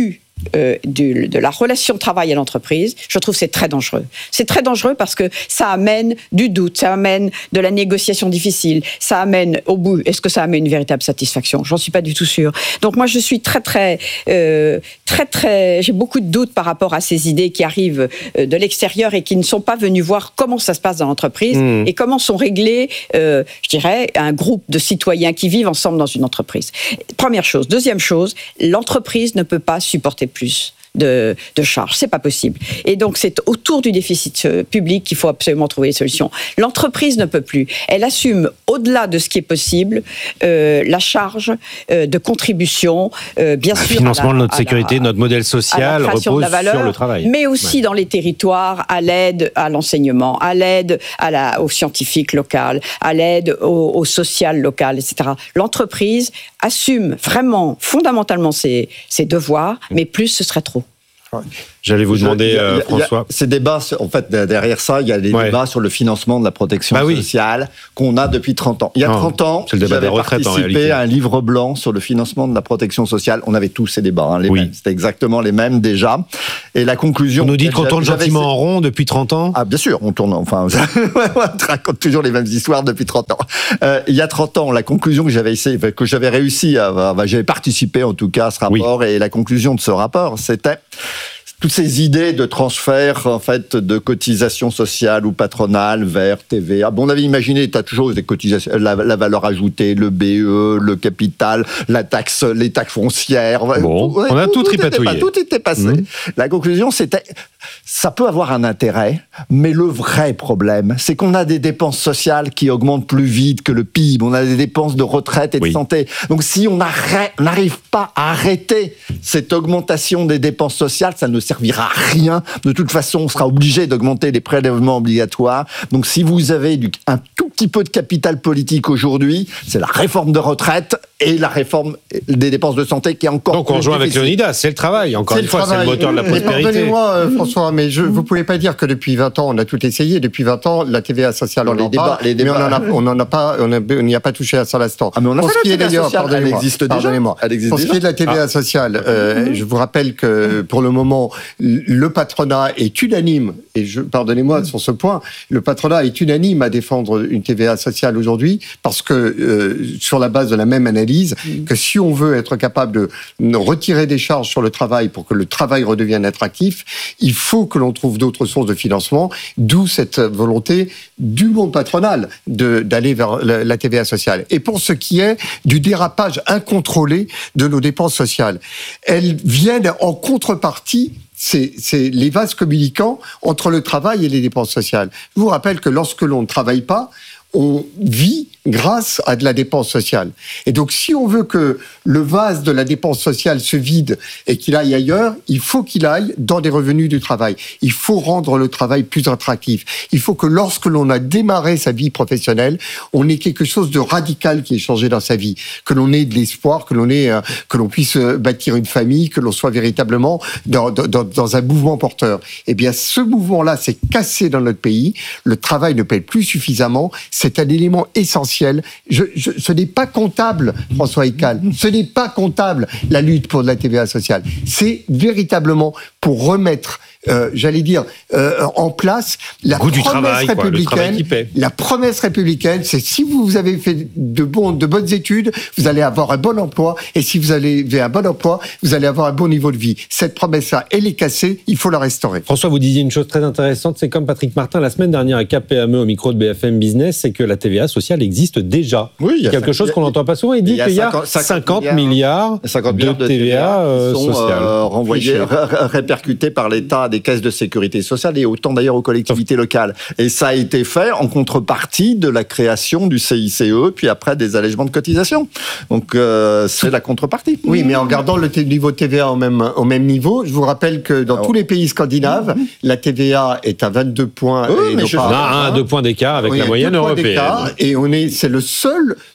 euh, du, de la relation travail à l'entreprise, je trouve que c'est très dangereux. C'est très dangereux parce que ça amène du doute, ça amène de la négociation difficile, ça amène au bout, est-ce que ça amène une véritable satisfaction ? J'en suis pas du tout sûre. Donc moi je suis très très euh, très très, j'ai beaucoup de doutes par rapport à ces idées qui arrivent euh, de l'extérieur et qui ne sont pas venues voir comment ça se passe dans l'entreprise mmh. et comment sont réglés, euh, je dirais, un groupe de citoyens qui vivent ensemble dans une entreprise. Première chose. Deuxième chose, l'entreprise ne peut pas supporter plus de, de charges. C'est pas possible. Et donc, c'est autour du déficit public qu'il faut absolument trouver des solutions. L'entreprise ne peut plus. Elle assume, au-delà de ce qui est possible, euh, la charge euh, de contribution, euh, bien le sûr. Le financement la, de notre sécurité, la, notre modèle social repose de valeur, sur le travail. Mais aussi ouais. dans les territoires, à l'aide à l'enseignement, à l'aide à la, aux scientifiques locales, à l'aide au, au social local, et cetera. L'entreprise assume vraiment, fondamentalement ses, ses devoirs, mais plus ce serait trop. J'allais vous demander, Je, y a, euh, François. Y a ces débats, en fait, derrière ça, il y a des ouais. débats sur le financement de la protection bah oui. sociale qu'on a depuis trente ans. Il y a non, trente ans, j'avais participé à un livre blanc sur le financement de la protection sociale. On avait tous ces débats, hein, les oui. mêmes. C'était exactement les mêmes déjà. Et la conclusion... On nous dit qu'on tourne gentiment en rond depuis trente ans. Ah, bien sûr, on tourne... Enfin, on raconte toujours les mêmes histoires depuis trente ans. Euh, il y a trente ans, la conclusion que j'avais essayé, que j'avais réussi à... Bah, j'avais participé, en tout cas, à ce rapport. Oui. Et la conclusion de ce rapport, c'était... toutes ces idées de transfert en fait de cotisations sociales ou patronales vers T V A. Bon, on avait imaginé, tu as toujours des cotisations, la, la valeur ajoutée, le B E, le capital, la taxe, les taxes foncières. Bon, tout, on a tout, tout tripatouillé. Était, tout était passé. Mmh. La conclusion, c'était, ça peut avoir un intérêt, mais le vrai problème, c'est qu'on a des dépenses sociales qui augmentent plus vite que le P I B. On a des dépenses de retraite et de oui. santé. Donc, si on n'arrive pas à arrêter cette augmentation des dépenses sociales, ça ne servira à rien. De toute façon, on sera obligé d'augmenter les prélèvements obligatoires. Donc, si vous avez du, un tout petit peu de capital politique aujourd'hui, c'est la réforme de retraite et la réforme des dépenses de santé qui est encore... Donc, on rejoint avec Leonidas, c'est le travail. Encore une fois, c'est le moteur de la prospérité. Pardonnez-moi, euh, François, mais je, vous ne pouvez pas dire que depuis vingt ans, on a tout essayé. Depuis vingt ans, la T V A sociale, on en parle, mais on n'en a pas, on n'y a pas touché à ça l'instant. Ah, mais on a Pour fait ce qui est d'ailleurs, elle existe déjà. Pardonnez-moi. Elle existe Pour déjà. ce qui est de la T V A ah. sociale, euh, mmh. je vous rappelle que pour le moment, le patronat est unanime, et je, pardonnez-moi mmh. sur ce point, le patronat est unanime à défendre une T V A sociale aujourd'hui, parce que euh, sur la base de la même analyse, mmh. que si on veut être capable de retirer des charges sur le travail pour que le travail redevienne attractif, il faut que l'on trouve d'autres sources de financement, d'où cette volonté du monde patronal de, d'aller vers la, la T V A sociale. Et pour ce qui est du dérapage incontrôlé de nos dépenses sociales, elles viennent en contrepartie. C'est, c'est les vases communicants entre le travail et les dépenses sociales. Je vous rappelle que lorsque l'on ne travaille pas, on vit grâce à de la dépense sociale. Et donc, si on veut que le vase de la dépense sociale se vide et qu'il aille ailleurs, il faut qu'il aille dans des revenus du travail. Il faut rendre le travail plus attractif. Il faut que lorsque l'on a démarré sa vie professionnelle, on ait quelque chose de radical qui ait changé dans sa vie. Que l'on ait de l'espoir, que l'on ait, euh, que l'on puisse bâtir une famille, que l'on soit véritablement dans, dans, dans un mouvement porteur. Eh bien, ce mouvement-là s'est cassé dans notre pays. Le travail ne paye plus suffisamment. C'est un élément essentiel. Je, je, ce n'est pas comptable, François Hiccal. Ce n'est pas comptable, la lutte pour la T V A sociale. C'est véritablement pour remettre, euh, j'allais dire, euh, en place la promesse du travail, républicaine. Quoi, la promesse républicaine, c'est si vous avez fait de, bon, de bonnes études, vous allez avoir un bon emploi. Et si vous avez un bon emploi, vous allez avoir un bon niveau de vie. Cette promesse-là, elle est cassée, il faut la restaurer. François, vous disiez une chose très intéressante, c'est comme Patrick Martin, la semaine dernière à K P M E au micro de B F M Business, c'est que la T V A sociale existe déjà. Oui, il y a quelque cinq, chose qu'on n'entend pas souvent. Il dit qu'il y a cinquante milliards de T V A euh, sont sociale. Euh, renvoyés, ré- répercutés par l'État à des caisses de sécurité sociale et autant d'ailleurs aux collectivités locales. Et ça a été fait en contrepartie de la création du C I C E, puis après des allègements de cotisations. Donc euh, c'est la contrepartie. Oui, mais en gardant le t- niveau T V A au même, au même niveau, je vous rappelle que dans Alors, tous les pays scandinaves, mmh. la T V A est à vingt-deux points. Oui, et mais je pas, on a un, deux points d'écart avec oui, la moyenne européenne. Et on est, c'est le seul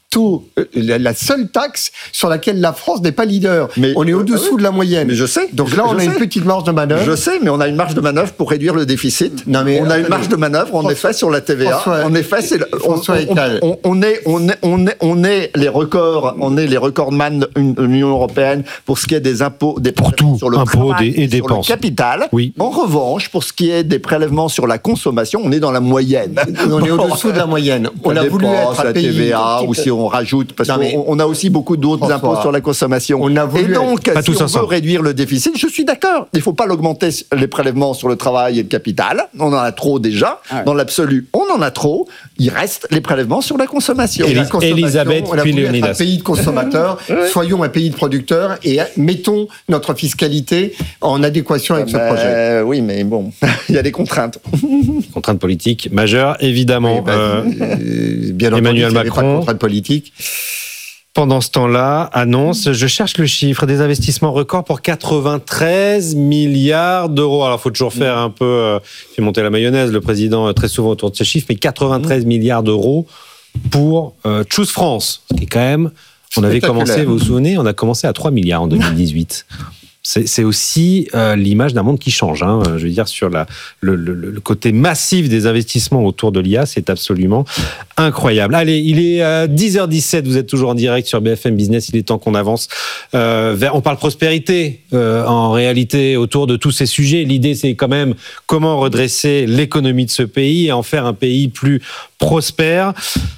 taux, la seule taxe sur laquelle la France n'est pas leader. Mais, on est au-dessous euh, oui. de la moyenne. Mais je sais. Donc là, je on a sais. une petite marge de manœuvre. Je sais, mais on a une marge de manœuvre pour réduire le déficit. Non, mais, on a une marge de manœuvre, en effet, sur la T V A. François, en effet, c'est on, François on, on, on est, on est, on est, on est les records, on est les recordman de l'Union européenne pour ce qui est des impôts, des pour tout, sur le impôts travail, et, et sur dépenses. le capital. Oui. En revanche, pour ce qui est des prélèvements sur la consommation, on est dans la moyenne. On est au-dessous de la moyenne. On Ça a voulu dépend, être un la pays T V A, ou si on rajoute, parce non, qu'on on a aussi beaucoup d'autres François, impôts sur la consommation. On a voulu et donc, pas si tous on ensemble. veut réduire le déficit, je suis d'accord. Il ne faut pas l'augmenter, les prélèvements sur le travail et le capital. On en a trop déjà. Ah ouais. Dans l'absolu, on en a trop. Il reste les prélèvements sur la consommation. Et la Élis- consommation, Elisabeth, on a puis voulu être Léonidas. un pays de consommateurs, soyons un pays de producteurs et mettons notre fiscalité en adéquation avec Ben, ce projet. Oui, mais bon, il y a des contraintes. Contrainte politique majeure, évidemment. Oui, bah, Euh, euh, bien entendu, Emmanuel s'il y avait pas de Macron. contrainte politique. Pendant ce temps-là, annonce, je cherche le chiffre, des investissements records pour quatre-vingt-treize milliards d'euros. Alors, il faut toujours faire un peu, euh, fait monter la mayonnaise, le président, euh, très souvent autour de ces chiffres, mais quatre-vingt-treize milliards d'euros pour euh, Choose France, ce qui est quand même, on avait commencé, vous vous souvenez, on a commencé à trois milliards en deux mille dix-huit. C'est, c'est aussi euh, l'image d'un monde qui change. Hein. Je veux dire, sur la, le, le, le côté massif des investissements autour de l'I A, c'est absolument incroyable. Allez, il est euh, dix heures dix-sept, vous êtes toujours en direct sur B F M Business, il est temps qu'on avance euh, vers... On parle prospérité, euh, en réalité, autour de tous ces sujets. L'idée, c'est quand même comment redresser l'économie de ce pays et en faire un pays plus prospère.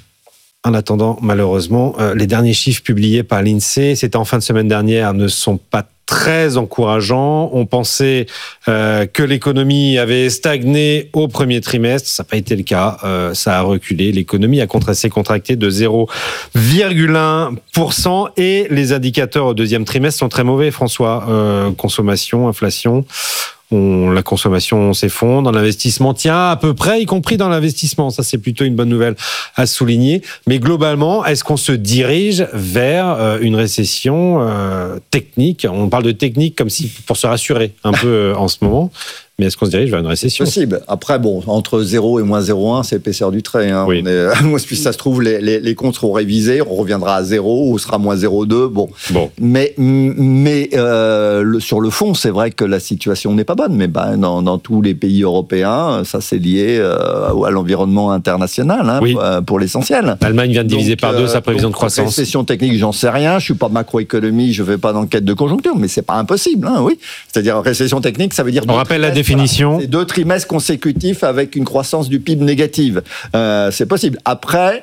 En attendant, malheureusement, euh, les derniers chiffres publiés par l'INSEE, c'était en fin de semaine dernière, ne sont pas très encourageants. On pensait euh, que l'économie avait stagné au premier trimestre. Ça n'a pas été le cas. Euh, ça a reculé. L'économie a contracté, contracté de zéro virgule un pour cent et les indicateurs au deuxième trimestre sont très mauvais, François. Euh, consommation, inflation... On, la consommation s'effondre, l'investissement tient à peu près, y compris dans l'investissement. Ça, c'est plutôt une bonne nouvelle à souligner. Mais globalement, est-ce qu'on se dirige vers euh, une récession euh, technique ? On parle de technique comme si pour se rassurer un peu euh, en ce moment. Mais est-ce qu'on se dirige vers une récession ? Possible. Après, bon, entre zéro et moins zéro virgule un, c'est l'épaisseur du trait. Hein. Oui. On est, si ça se trouve, les, les, les comptes seront révisés, on reviendra à zéro ou sera moins zéro virgule deux. Bon. Bon. Mais, mais euh, le, sur le fond, c'est vrai que la situation n'est pas bonne. Mais ben, dans, dans tous les pays européens, ça c'est lié euh, à l'environnement international, hein, Oui. pour, pour l'essentiel. L'Allemagne vient de diviser Donc, par deux euh, sa prévision donc, de croissance. Récession technique, j'en sais rien. Je suis pas macroéconomie, je fais pas d'enquête de conjoncture, mais c'est pas impossible. Hein, oui. C'est-à-dire récession technique, ça veut dire. On rappelle la définition. Voilà, c'est deux trimestres consécutifs avec une croissance du P I B négative. Euh, c'est possible. Après,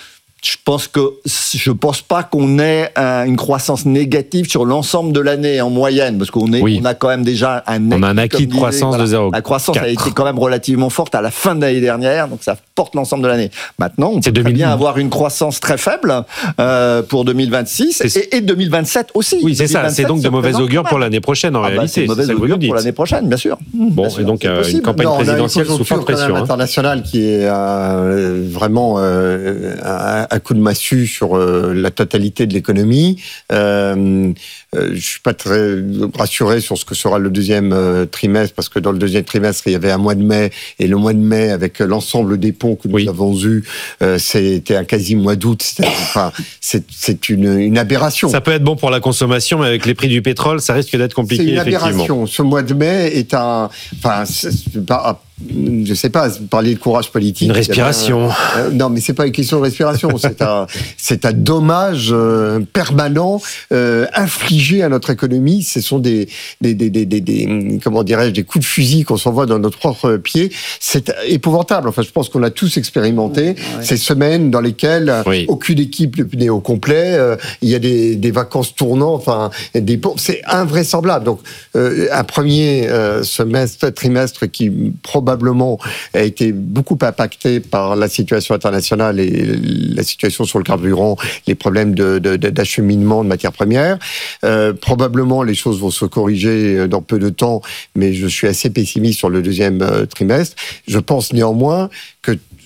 je pense que je pense pas qu'on ait un, une croissance négative sur l'ensemble de l'année en moyenne, parce qu'on est, Oui. on a quand même déjà un. On a un acquis de disait, croissance voilà. de zéro virgule quatre. La croissance a été quand même relativement forte à la fin de l'année dernière, donc ça porte l'ensemble de l'année. Maintenant, on peut C'est très deux mille bien avoir une croissance très faible euh, pour deux mille vingt-six et, et deux mille vingt-sept aussi. Oui, c'est ça. C'est donc de mauvais augure pour la l'année prochaine, en ah bah, réalité. c'est mauvais ça que vous augure nous dites. pour l'année prochaine, bien sûr. Bon, Bien et sûr, donc c'est euh, une possible. campagne Non, on a une présidentielle sous forte conjoncture quand même pression. Hein. internationale qui est euh, vraiment euh, un, un coup de massue sur euh, la totalité de l'économie. Euh, euh, je suis pas très rassuré sur ce que sera le deuxième euh, trimestre, parce que dans le deuxième trimestre, il y avait un mois de mai, et le mois de mai, avec l'ensemble des ponts que nous Oui. avons eus, euh, c'était un quasi mois d'août. C'est, enfin, c'est, c'est une, une aberration. Ça peut être bon pour la consommation, mais avec les prix du pétrole, ça risque d'être compliqué, C'est une effectivement. aberration. Ce mois de mai est un... Enfin, c'est pas... Je sais pas, parler de courage politique. Une respiration. Euh, non, mais c'est pas une question de respiration. C'est un, c'est un dommage euh, permanent euh, infligé à notre économie. Ce sont des, des, des, des, des, des comment dirais-je, des coups de fusil qu'on s'envoie dans notre propre pied. C'est épouvantable. Enfin, je pense qu'on a tous expérimenté ouais. ces semaines dans lesquelles Oui. aucune équipe n'est au complet. Euh, il y a des, des vacances tournantes. Enfin, des c'est invraisemblable. Donc, euh, un premier euh, semestre, trimestre qui probablement a été beaucoup impacté par la situation internationale et la situation sur le carburant, les problèmes de, de, d'acheminement de matières premières. Euh, probablement, les choses vont se corriger dans peu de temps, mais je suis assez pessimiste sur le deuxième trimestre. Je pense néanmoins que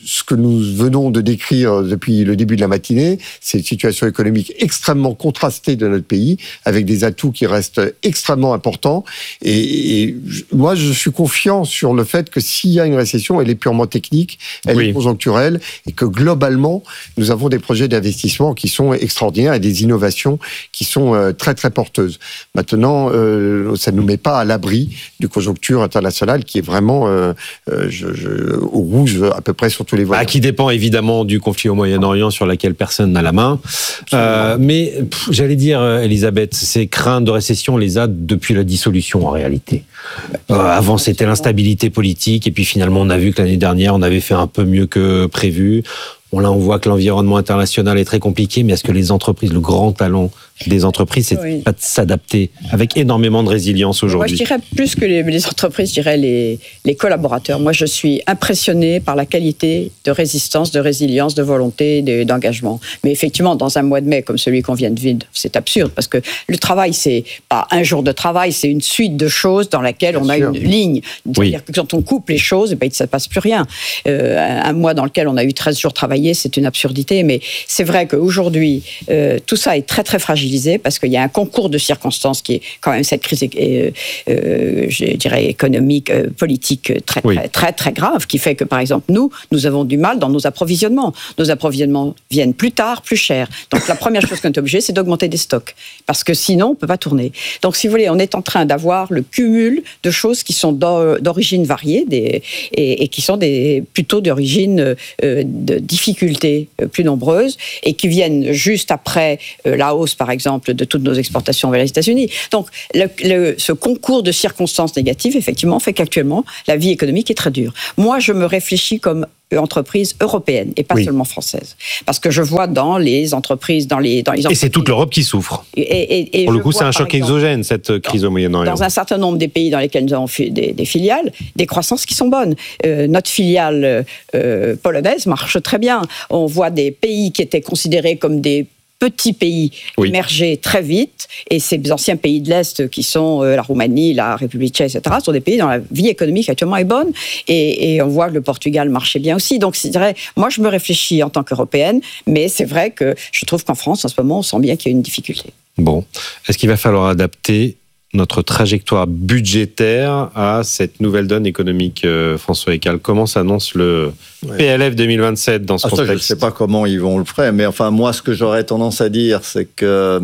ce que nous venons de décrire depuis le début de la matinée, c'est une situation économique extrêmement contrastée de notre pays, avec des atouts qui restent extrêmement importants. Et, et moi, je suis confiant sur le fait que s'il y a une récession, elle est purement technique, elle oui. est conjoncturelle, et que globalement, nous avons des projets d'investissement qui sont extraordinaires et des innovations qui sont euh, très très porteuses. Maintenant, euh, ça ne nous met pas à l'abri du conjoncture internationale qui est vraiment euh, euh, je, je, au rouge à peu près sur tous les volets. Bah, qui dépend évidemment du conflit au Moyen-Orient sur lequel personne n'a la main. Euh, mais pff, j'allais dire, Elisabeth, ces craintes de récession, on les a depuis la dissolution en réalité. Euh, avant, c'était l'instabilité politique et puis finalement, on a vu que l'année dernière, on avait fait un peu mieux que prévu. Bon, là, on voit que l'environnement international est très compliqué, mais est-ce que les entreprises, le grand talent des entreprises, c'est oui. pas de s'adapter avec énormément de résilience aujourd'hui? Moi, je dirais plus que les, les entreprises, je dirais les, les collaborateurs. Moi, je suis impressionné par la qualité de résistance, de résilience, de volonté, de, d'engagement. Mais effectivement, dans un mois de mai comme celui qu'on vient de vivre, c'est absurde parce que le travail, c'est pas un jour de travail, c'est une suite de choses dans laquelle Bien on sûr. a une ligne. C'est-à-dire oui. que quand on coupe les choses, eh ben, ça ne passe plus rien. Euh, un, un mois dans lequel on a eu treize jours travaillés, c'est une absurdité. Mais c'est vrai qu'aujourd'hui, euh, tout ça est très, très fragile. Parce qu'il y a un concours de circonstances qui est quand même cette crise, euh, euh, je dirais, économique, euh, politique très, oui. très, très, très grave, qui fait que, par exemple, nous, nous avons du mal dans nos approvisionnements. Nos approvisionnements viennent plus tard, plus cher. Donc, la première chose qu'on est obligé, c'est d'augmenter des stocks. Parce que sinon, on ne peut pas tourner. Donc, si vous voulez, on est en train d'avoir le cumul de choses qui sont d'origine variée des, et, et qui sont des, plutôt d'origine euh, de difficultés plus nombreuses et qui viennent juste après euh, la hausse, par exemple, exemple de toutes nos exportations vers les États-Unis. Donc, le, le, ce concours de circonstances négatives, effectivement, fait qu'actuellement, la vie économique est très dure. Moi, je me réfléchis comme entreprise européenne et pas oui. seulement française. Parce que je vois dans les entreprises, dans les, dans les entreprises... Et c'est toute l'Europe qui souffre. Et, et, et Pour le coup, c'est un choc exemple, exogène, cette crise dans, au Moyen-Orient. Dans un certain nombre des pays dans lesquels nous avons fait des, des filiales, des croissances qui sont bonnes. Euh, notre filiale euh, polonaise marche très bien. On voit des pays qui étaient considérés comme des petits pays oui. émerger très vite, et ces anciens pays de l'Est qui sont euh, la Roumanie, la République tchèque, et cetera, sont des pays dont la vie économique actuellement est bonne, et, et on voit que le Portugal marchait bien aussi. Donc, c'est vrai, moi, je me réfléchis en tant qu'Européenne, mais c'est vrai que je trouve qu'en France, en ce moment, on sent bien qu'il y a une difficulté. Bon, est-ce qu'il va falloir adapter notre trajectoire budgétaire à cette nouvelle donne économique, euh, François Écal? Comment s'annonce le ouais. P L F deux mille vingt-sept dans ce ah, contexte? Ça, je ne sais pas comment ils vont le faire, mais enfin, moi, ce que j'aurais tendance à dire, c'est que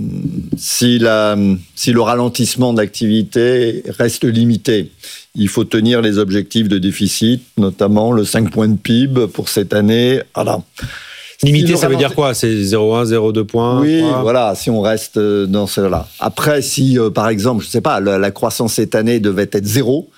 si, la, si le ralentissement d'activité reste limité, il faut tenir les objectifs de déficit, notamment le cinq points de P I B pour cette année. Voilà. Limité, si ça veut dire quoi? C'est zéro virgule un, zéro virgule deux points? Oui, quoi. Voilà, si on reste dans cela. Après, si, euh, par exemple, je ne sais pas, la, la croissance cette année devait être zéro,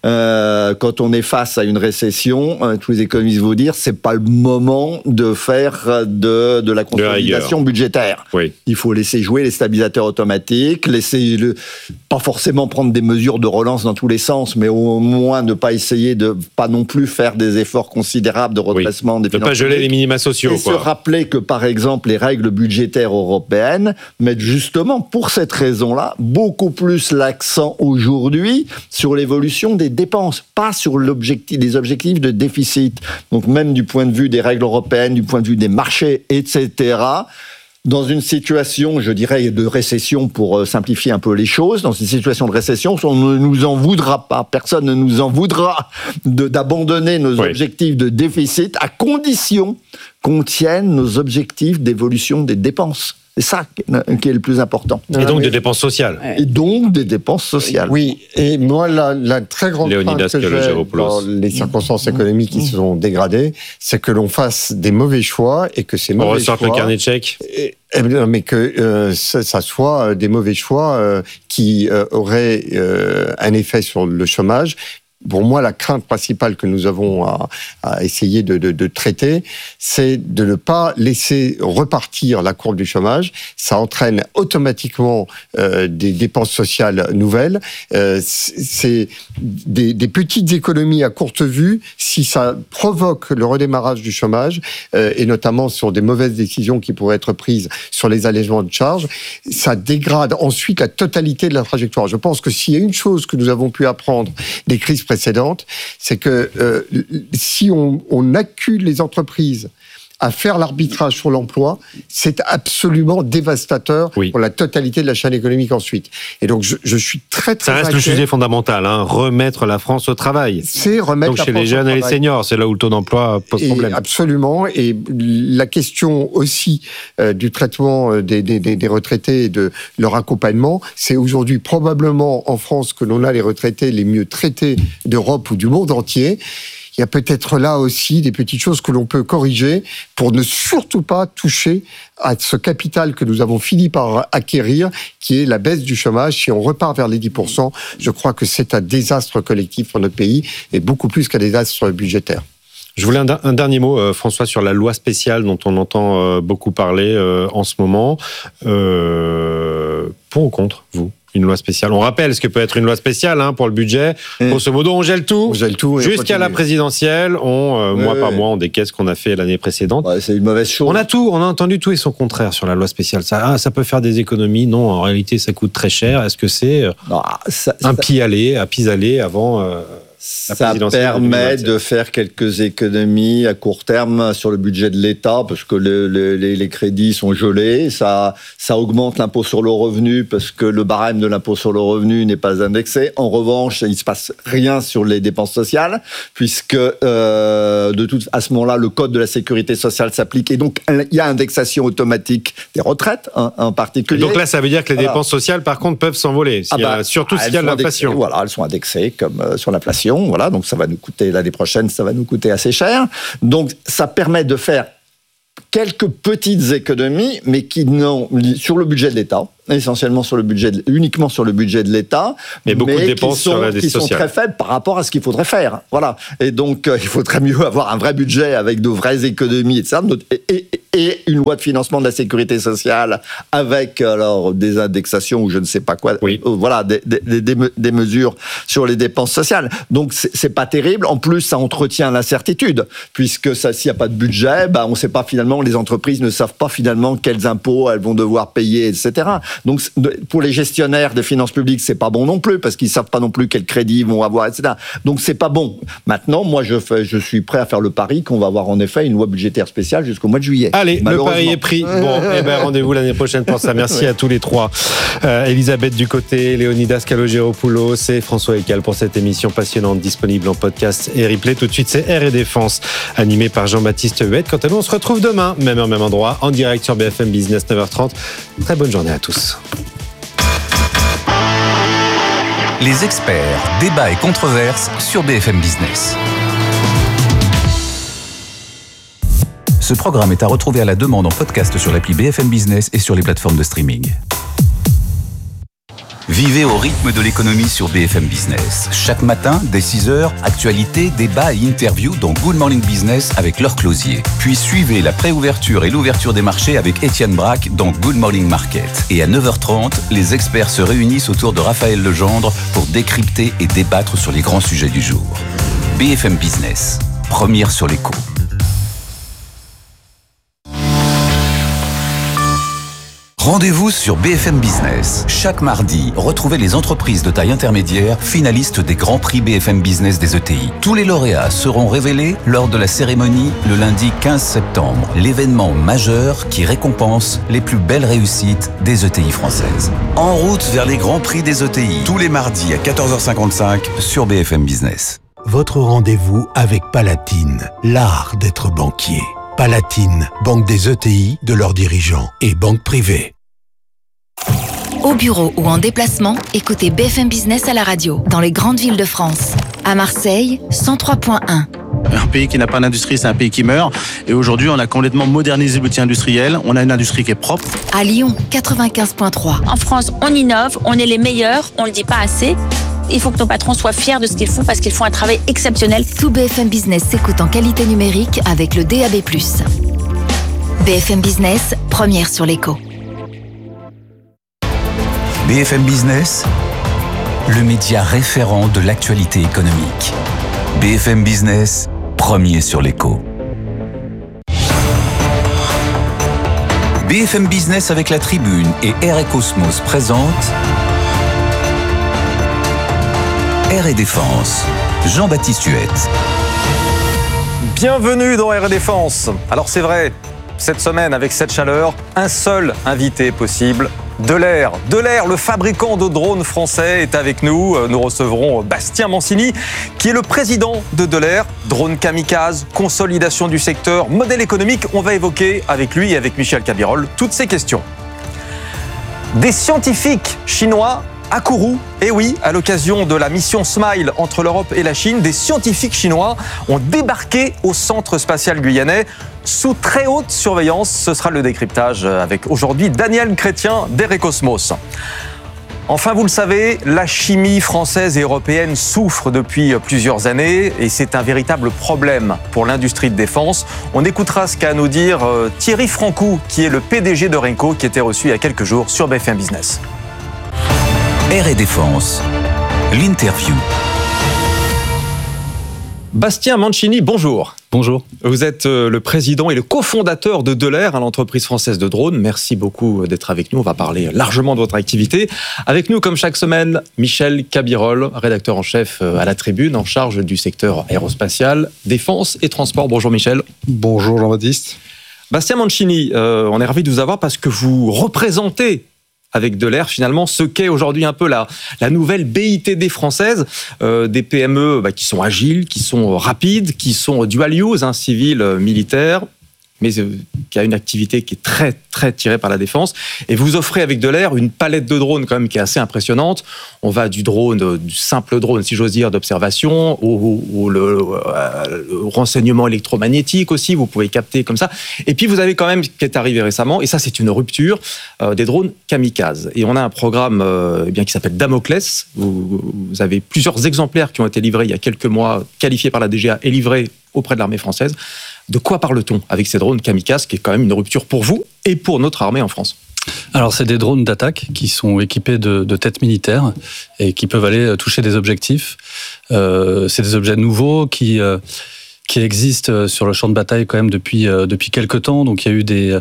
euh, quand on est face à une récession, euh, tous les économistes vont dire, c'est pas le moment de faire de, de la consolidation de budgétaire. Oui. Il faut laisser jouer les stabilisateurs automatiques, laisser le, pas forcément prendre des mesures de relance dans tous les sens, mais au moins ne pas essayer de pas non plus faire des efforts considérables de redressement oui. des finances. Ne pas geler les minima sociaux. Et quoi. Se rappeler que, par exemple, les règles budgétaires européennes mettent justement, pour cette raison-là, beaucoup plus l'accent aujourd'hui sur l'évolution des dépenses, pas sur l'objectif, les objectifs de déficit. Donc même du point de vue des règles européennes, du point de vue des marchés, et cetera, dans une situation, je dirais, de récession, pour simplifier un peu les choses, dans une situation de récession, on ne nous en voudra pas, personne ne nous en voudra de, d'abandonner nos oui. objectifs de déficit, à condition qu'on tienne nos objectifs d'évolution des dépenses. C'est ça qui est le plus important. Et donc des dépenses sociales. Et donc des dépenses sociales. Oui, et moi, la, la très grande crainte que j'ai dans les circonstances économiques qui se sont dégradées, c'est que l'on fasse des mauvais choix et que ces mauvais choix... On ressorte le carnet de chèques. Et, et, mais que euh, ça, ça soit des mauvais choix euh, qui euh, auraient euh, un effet sur le chômage. Pour moi, la crainte principale que nous avons à, à essayer de, de, de traiter, c'est de ne pas laisser repartir la courbe du chômage. Ça entraîne automatiquement euh, des dépenses sociales nouvelles. Euh, c'est des, des petites économies à courte vue si ça provoque le redémarrage du chômage, euh, et notamment sur des mauvaises décisions qui pourraient être prises sur les allègements de charges. Ça dégrade ensuite la totalité de la trajectoire. Je pense que s'il y a une chose que nous avons pu apprendre des crises précédentes, précédente, c'est que euh, si on, on accule les entreprises à faire l'arbitrage sur l'emploi, c'est absolument dévastateur oui. pour la totalité de la chaîne économique ensuite. Et donc, je, je suis très, très Ça reste inquiet. le sujet fondamental, hein, remettre la France au travail. C'est remettre donc la chez France les jeunes au et les travail. seniors, c'est là où le taux d'emploi pose et problème. Absolument. Et la question aussi euh, du traitement des, des, des retraités et de leur accompagnement, c'est aujourd'hui probablement en France que l'on a les retraités les mieux traités d'Europe ou du monde entier. Il y a peut-être là aussi des petites choses que l'on peut corriger pour ne surtout pas toucher à ce capital que nous avons fini par acquérir, qui est la baisse du chômage. Si on repart vers les dix pour cent, je crois que c'est un désastre collectif pour notre pays et beaucoup plus qu'un désastre budgétaire. Je voulais un, un dernier mot, euh, François, sur la loi spéciale dont on entend euh, beaucoup parler euh, en ce moment. Euh, pour ou contre, vous ? Une loi spéciale. On rappelle ce que peut être une loi spéciale hein, pour le budget. Mmh. Grosso modo, on gèle tout. On gèle tout jusqu'à la présidentielle. On, euh, oui, mois oui. par mois, on décaisse ce qu'on a fait l'année précédente. Ouais, c'est une mauvaise chose. On a tout. On a entendu tout et son contraire sur la loi spéciale. Ça, ah, ça peut faire des économies. Non, en réalité, ça coûte très cher. Est-ce que c'est non, ça, un ça... pis-aller, à pis-aller avant euh, la Ça permet de faire quelques économies à court terme sur le budget de l'État parce que le, le, les, les crédits sont gelés. Ça, ça augmente l'impôt sur le revenu parce que le barème de l'impôt sur le revenu n'est pas indexé. En revanche, il ne se passe rien sur les dépenses sociales puisque euh, de toute, à ce moment-là, le code de la sécurité sociale s'applique et donc il y a indexation automatique des retraites hein, en particulier. Donc là, ça veut dire que les voilà. dépenses sociales, par contre, peuvent s'envoler. Ah bah, surtout s'il y a de l'inflation. Indexées, voilà, elles sont indexées comme euh, sur l'inflation. Voilà, donc ça va nous coûter l'année prochaine, ça va nous coûter assez cher. Donc ça permet de faire quelques petites économies, mais qui n'ont sur le budget de l'État, essentiellement sur le budget, de, uniquement sur le budget de l'État, mais beaucoup mais de dépenses qui sont, sur la dette qui sont sociale. très faibles par rapport à ce qu'il faudrait faire. Voilà. Et donc euh, il faudrait mieux avoir un vrai budget avec de vraies économies et ça, et, et, et une loi de financement de la sécurité sociale avec alors des indexations ou je ne sais pas quoi. Oui. Euh, voilà, des, des, des, des mesures sur les dépenses sociales. Donc c'est, c'est pas terrible. En plus, ça entretient l'incertitude puisque ça, s'il n'y a pas de budget, bah on ne sait pas finalement. Les entreprises ne savent pas finalement quels impôts elles vont devoir payer, et cetera. Donc, pour les gestionnaires des finances publiques, c'est pas bon non plus, parce qu'ils savent pas non plus quels crédits ils vont avoir, et cetera. Donc, c'est pas bon. Maintenant, moi, je fais, je suis prêt à faire le pari qu'on va avoir en effet une loi budgétaire spéciale jusqu'au mois de juillet. Allez, le pari est pris. Bon, eh ben, rendez-vous l'année prochaine pour ça. Merci oui. à tous les trois. Euh, Elisabeth Ducoté, Léonidas Kalogeropoulos et François Ekal pour cette émission passionnante, disponible en podcast et replay. Tout de suite, c'est R et Défense, animé par Jean-Baptiste Huette. Quant à nous, on se retrouve demain, même heure, même endroit, en direct sur B F M Business, neuf heures trente. Très bonne journée à tous. Les experts, débats et controverses sur B F M Business. Ce programme est à retrouver à la demande en podcast sur l'appli B F M Business et sur les plateformes de streaming. Vivez au rythme de l'économie sur B F M Business. Chaque matin, dès six heures, actualités, débats et interviews dans Good Morning Business avec Laure Closier. Puis suivez la préouverture et l'ouverture des marchés avec Étienne Braque dans Good Morning Market. Et à neuf heures trente, les experts se réunissent autour de Raphaël Legendre pour décrypter et débattre sur les grands sujets du jour. B F M Business, première sur l'écho. Rendez-vous sur B F M Business. Chaque mardi, retrouvez les entreprises de taille intermédiaire finalistes des grands prix B F M Business des E T I. Tous les lauréats seront révélés lors de la cérémonie le lundi quinze septembre. L'événement majeur qui récompense les plus belles réussites des E T I françaises. En route vers les grands prix des E T I. Tous les mardis à quatorze heures cinquante-cinq sur B F M Business. Votre rendez-vous avec Palatine, l'art d'être banquier. Palatine, banque des E T I, de leurs dirigeants et banque privée. Au bureau ou en déplacement, écoutez B F M Business à la radio, dans les grandes villes de France. À Marseille, cent trois point un. Un pays qui n'a pas d'industrie, c'est un pays qui meurt. Et aujourd'hui, on a complètement modernisé l'outil industriel. On a une industrie qui est propre. À Lyon, quatre-vingt-quinze point trois. En France, on innove, on est les meilleurs, on ne le dit pas assez. Il faut que nos patrons soient fiers de ce qu'ils font parce qu'ils font un travail exceptionnel. Tout B F M Business s'écoute en qualité numérique avec le D A B plus. B F M Business, première sur l'écho. B F M Business, le média référent de l'actualité économique. B F M Business, premier sur l'écho. B F M Business avec la Tribune et R et Cosmos présente R et Défense. Jean-Baptiste Huette. Bienvenue dans Air et Défense. Alors c'est vrai, cette semaine avec cette chaleur, un seul invité possible, Delair. Delair, le fabricant de drones français, est avec nous. Nous recevrons Bastien Mancini, qui est le président de Delair. Drone kamikaze, consolidation du secteur, modèle économique. On va évoquer avec lui et avec Michel Cabirol toutes ces questions. Des scientifiques chinois à Kourou, et oui, à l'occasion de la mission SMILE entre l'Europe et la Chine, des scientifiques chinois ont débarqué au centre spatial guyanais sous très haute surveillance. Ce sera le décryptage avec aujourd'hui Daniel Chrétien d'Erecosmos. Enfin, vous le savez, la chimie française et européenne souffre depuis plusieurs années et c'est un véritable problème pour l'industrie de défense. On écoutera ce qu'a à nous dire Thierry Francou, qui est le P D G de Renco, qui était reçu il y a quelques jours sur B F M Business. Air et Défense, l'interview. Bastien Mancini, bonjour. Bonjour. Vous êtes le président et le cofondateur de Delair, l'entreprise française de drones. Merci beaucoup d'être avec nous. On va parler largement de votre activité. Avec nous, comme chaque semaine, Michel Cabirol, rédacteur en chef à La Tribune, en charge du secteur aérospatial, défense et transport. Bonjour Michel. Bonjour Jean-Baptiste. Bastien Mancini, euh, on est ravis de vous avoir parce que vous représentez avec Delair, finalement, ce qu'est aujourd'hui un peu la, la nouvelle B I T D française, euh, des P M E bah, qui sont agiles, qui sont rapides, qui sont dual use, hein, civil, euh, militaire, mais euh, qui a une activité qui est très, très tirée par la défense. Et vous offrez avec Delair une palette de drones quand même qui est assez impressionnante. On va du drone, euh, du simple drone, si j'ose dire, d'observation, au, au, au, le, euh, le renseignement électromagnétique aussi, vous pouvez capter comme ça. Et puis vous avez quand même, qui est arrivé récemment, et ça c'est une rupture, euh, des drones kamikazes. Et on a un programme euh, eh bien, qui s'appelle Damoclès. Vous, vous avez plusieurs exemplaires qui ont été livrés il y a quelques mois, qualifiés par la D G A et livrés auprès de l'armée française. De quoi parle-t-on avec ces drones kamikazes, qui est quand même une rupture pour vous et pour notre armée en France? Alors, c'est des drones d'attaque qui sont équipés de, de têtes militaires et qui peuvent aller toucher des objectifs. Euh, c'est des objets nouveaux qui, euh, qui existent sur le champ de bataille quand même depuis, euh, depuis quelques temps. Donc, il y a eu des...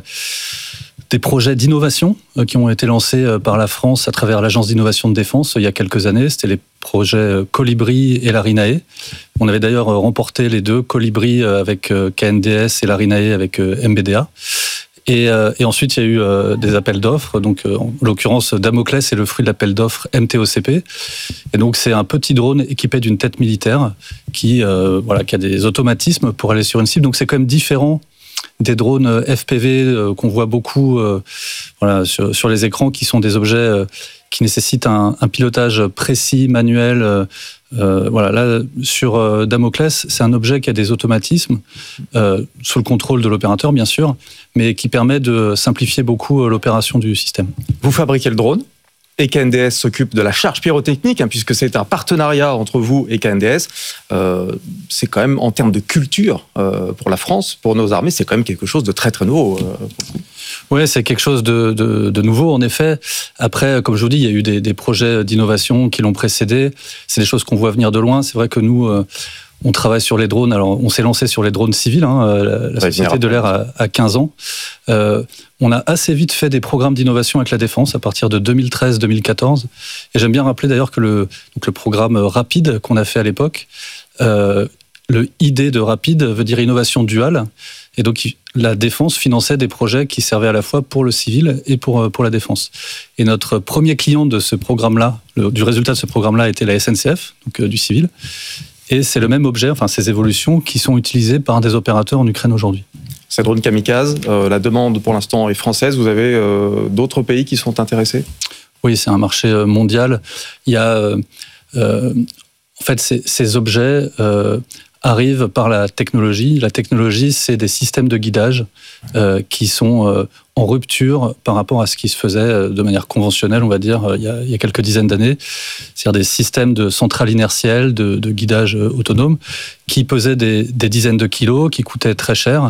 des projets d'innovation qui ont été lancés par la France à travers l'Agence d'innovation de défense il y a quelques années. C'était les projets Colibri et l'Arinae. On avait d'ailleurs remporté les deux, Colibri avec K N D S et l'Arinae avec M B D A. Et, et ensuite, il y a eu des appels d'offres. Donc, en l'occurrence, Damoclès est le fruit de l'appel d'offres M T O C P. Et donc, c'est un petit drone équipé d'une tête militaire qui, euh, voilà, qui a des automatismes pour aller sur une cible. Donc, c'est quand même différent des drones F P V euh, qu'on voit beaucoup euh, voilà, sur, sur les écrans, qui sont des objets euh, qui nécessitent un, un pilotage précis, manuel. Euh, euh, voilà, là, sur euh, Damoclès, c'est un objet qui a des automatismes, euh, sous le contrôle de l'opérateur, bien sûr, mais qui permet de simplifier beaucoup euh, l'opération du système. Vous fabriquez le drone et K N D S s'occupe de la charge pyrotechnique, hein, puisque c'est un partenariat entre vous et K N D S. Euh, c'est quand même, en termes de culture, euh, pour la France, pour nos armées, c'est quand même quelque chose de très très nouveau. Euh, oui, c'est quelque chose de, de, de nouveau, en effet. Après, comme je vous dis, il y a eu des, des projets d'innovation qui l'ont précédé. C'est des choses qu'on voit venir de loin. C'est vrai que nous... Euh, on travaille sur les drones. Alors, on s'est lancé sur les drones civils. Hein, la, la société Delair a, a quinze ans. Euh, on a assez vite fait des programmes d'innovation avec la défense à partir de deux mille treize deux mille quatorze. Et j'aime bien rappeler d'ailleurs que le, donc le programme Rapide qu'on a fait à l'époque, euh, le I D de Rapide veut dire innovation duale. Et donc, la défense finançait des projets qui servaient à la fois pour le civil et pour, pour la défense. Et notre premier client de ce programme-là, le, du résultat de ce programme-là, était la S N C F, donc euh, du civil. Et c'est le même objet, enfin ces évolutions, qui sont utilisées par des opérateurs en Ukraine aujourd'hui. Ces drones kamikazes, euh, la demande pour l'instant est française. Vous avez euh, d'autres pays qui sont intéressés? Oui, c'est un marché mondial. Il y a, euh, euh, en fait, ces, ces objets euh, arrivent par la technologie. La technologie, c'est des systèmes de guidage euh, qui sont euh, en rupture par rapport à ce qui se faisait de manière conventionnelle, on va dire, il y a, il y a quelques dizaines d'années. C'est-à-dire des systèmes de centrales inertielles, de, de guidage autonome, qui pesaient des, des dizaines de kilos, qui coûtaient très cher,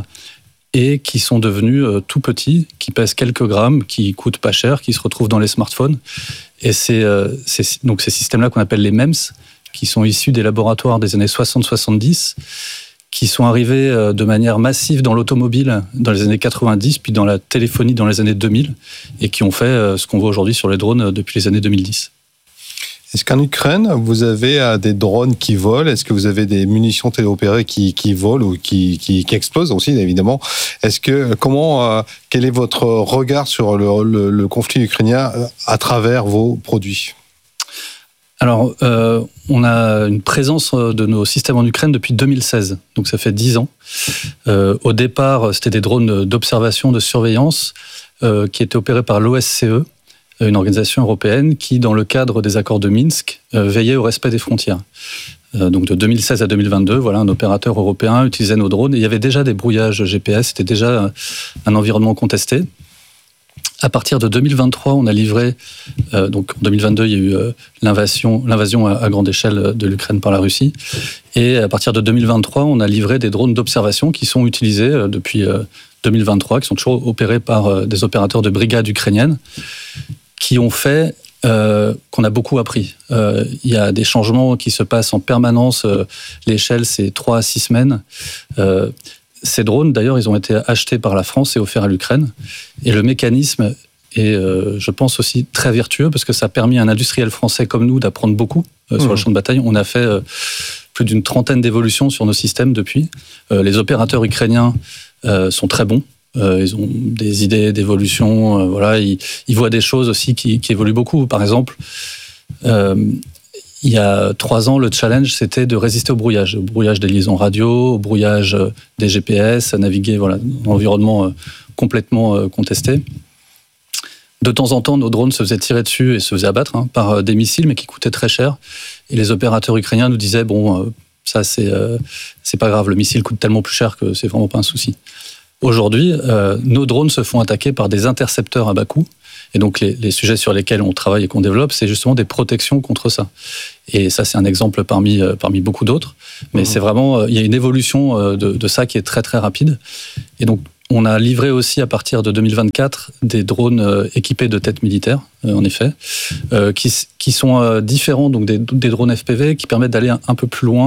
et qui sont devenus euh, tout petits, qui pèsent quelques grammes, qui coûtent pas cher, qui se retrouvent dans les smartphones. Et c'est, euh, c'est donc ces systèmes-là qu'on appelle les M E M S, qui sont issus des laboratoires des années soixante soixante-dix, qui sont arrivés de manière massive dans l'automobile dans les années quatre-vingt-dix, puis dans la téléphonie dans les années deux mille, et qui ont fait ce qu'on voit aujourd'hui sur les drones depuis les années deux mille dix. Est-ce qu'en Ukraine, vous avez euh, des drones qui volent? Est-ce que vous avez des munitions téléopérées qui, qui volent ou qui, qui, qui explosent aussi, évidemment? Est-ce que, comment, euh, quel est votre regard sur le, le, le conflit ukrainien à travers vos produits? Alors, euh, on a une présence de nos systèmes en Ukraine depuis deux mille seize, donc ça fait dix ans. Euh, au départ, c'était des drones d'observation, de surveillance euh, qui étaient opérés par l'O S C E, une organisation européenne qui, dans le cadre des accords de Minsk, euh, veillait au respect des frontières. Euh, donc de deux mille seize à deux mille vingt-deux, voilà, un opérateur européen utilisait nos drones. Et il y avait déjà des brouillages G P S, c'était déjà un environnement contesté. À partir de deux mille vingt-trois, on a livré, euh, donc en deux mille vingt-deux, il y a eu euh, l'invasion, l'invasion à, à grande échelle de l'Ukraine par la Russie. Et à partir de deux mille vingt-trois, on a livré des drones d'observation qui sont utilisés euh, depuis euh, deux mille vingt-trois, qui sont toujours opérés par euh, des opérateurs de brigades ukrainiennes, qui ont fait euh, qu'on a beaucoup appris. Euh, il y a des changements qui se passent en permanence. Euh, l'échelle, c'est trois à six semaines. Euh, Ces drones, d'ailleurs, ils ont été achetés par la France et offerts à l'Ukraine. Et le mécanisme est, euh, je pense, aussi très vertueux parce que ça a permis à un industriel français comme nous d'apprendre beaucoup euh, sur mmh. le champ de bataille. On a fait euh, plus d'une trentaine d'évolutions sur nos systèmes depuis. Euh, les opérateurs ukrainiens euh, sont très bons. Euh, ils ont des idées d'évolution. Euh, voilà, ils, ils voient des choses aussi qui, qui évoluent beaucoup. Par exemple, euh, il y a trois ans, le challenge, c'était de résister au brouillage, au brouillage des liaisons radio, au brouillage des G P S, à naviguer voilà, dans un environnement complètement contesté. De temps en temps, nos drones se faisaient tirer dessus et se faisaient abattre hein, par des missiles, mais qui coûtaient très cher. Et les opérateurs ukrainiens nous disaient, bon, ça, c'est, euh, c'est pas grave, le missile coûte tellement plus cher que c'est vraiment pas un souci. Aujourd'hui, euh, nos drones se font attaquer par des intercepteurs à bas coût. Et donc, les, les sujets sur lesquels on travaille et qu'on développe, c'est justement des protections contre ça. Et ça, c'est un exemple parmi, parmi beaucoup d'autres. Mais mmh. c'est vraiment, il y a une évolution de, de ça qui est très, très rapide. Et donc, on a livré aussi, à partir de deux mille vingt-quatre, des drones équipés de têtes militaires, en effet, qui, qui sont différents, donc des, des drones F P V qui permettent d'aller un, un peu plus loin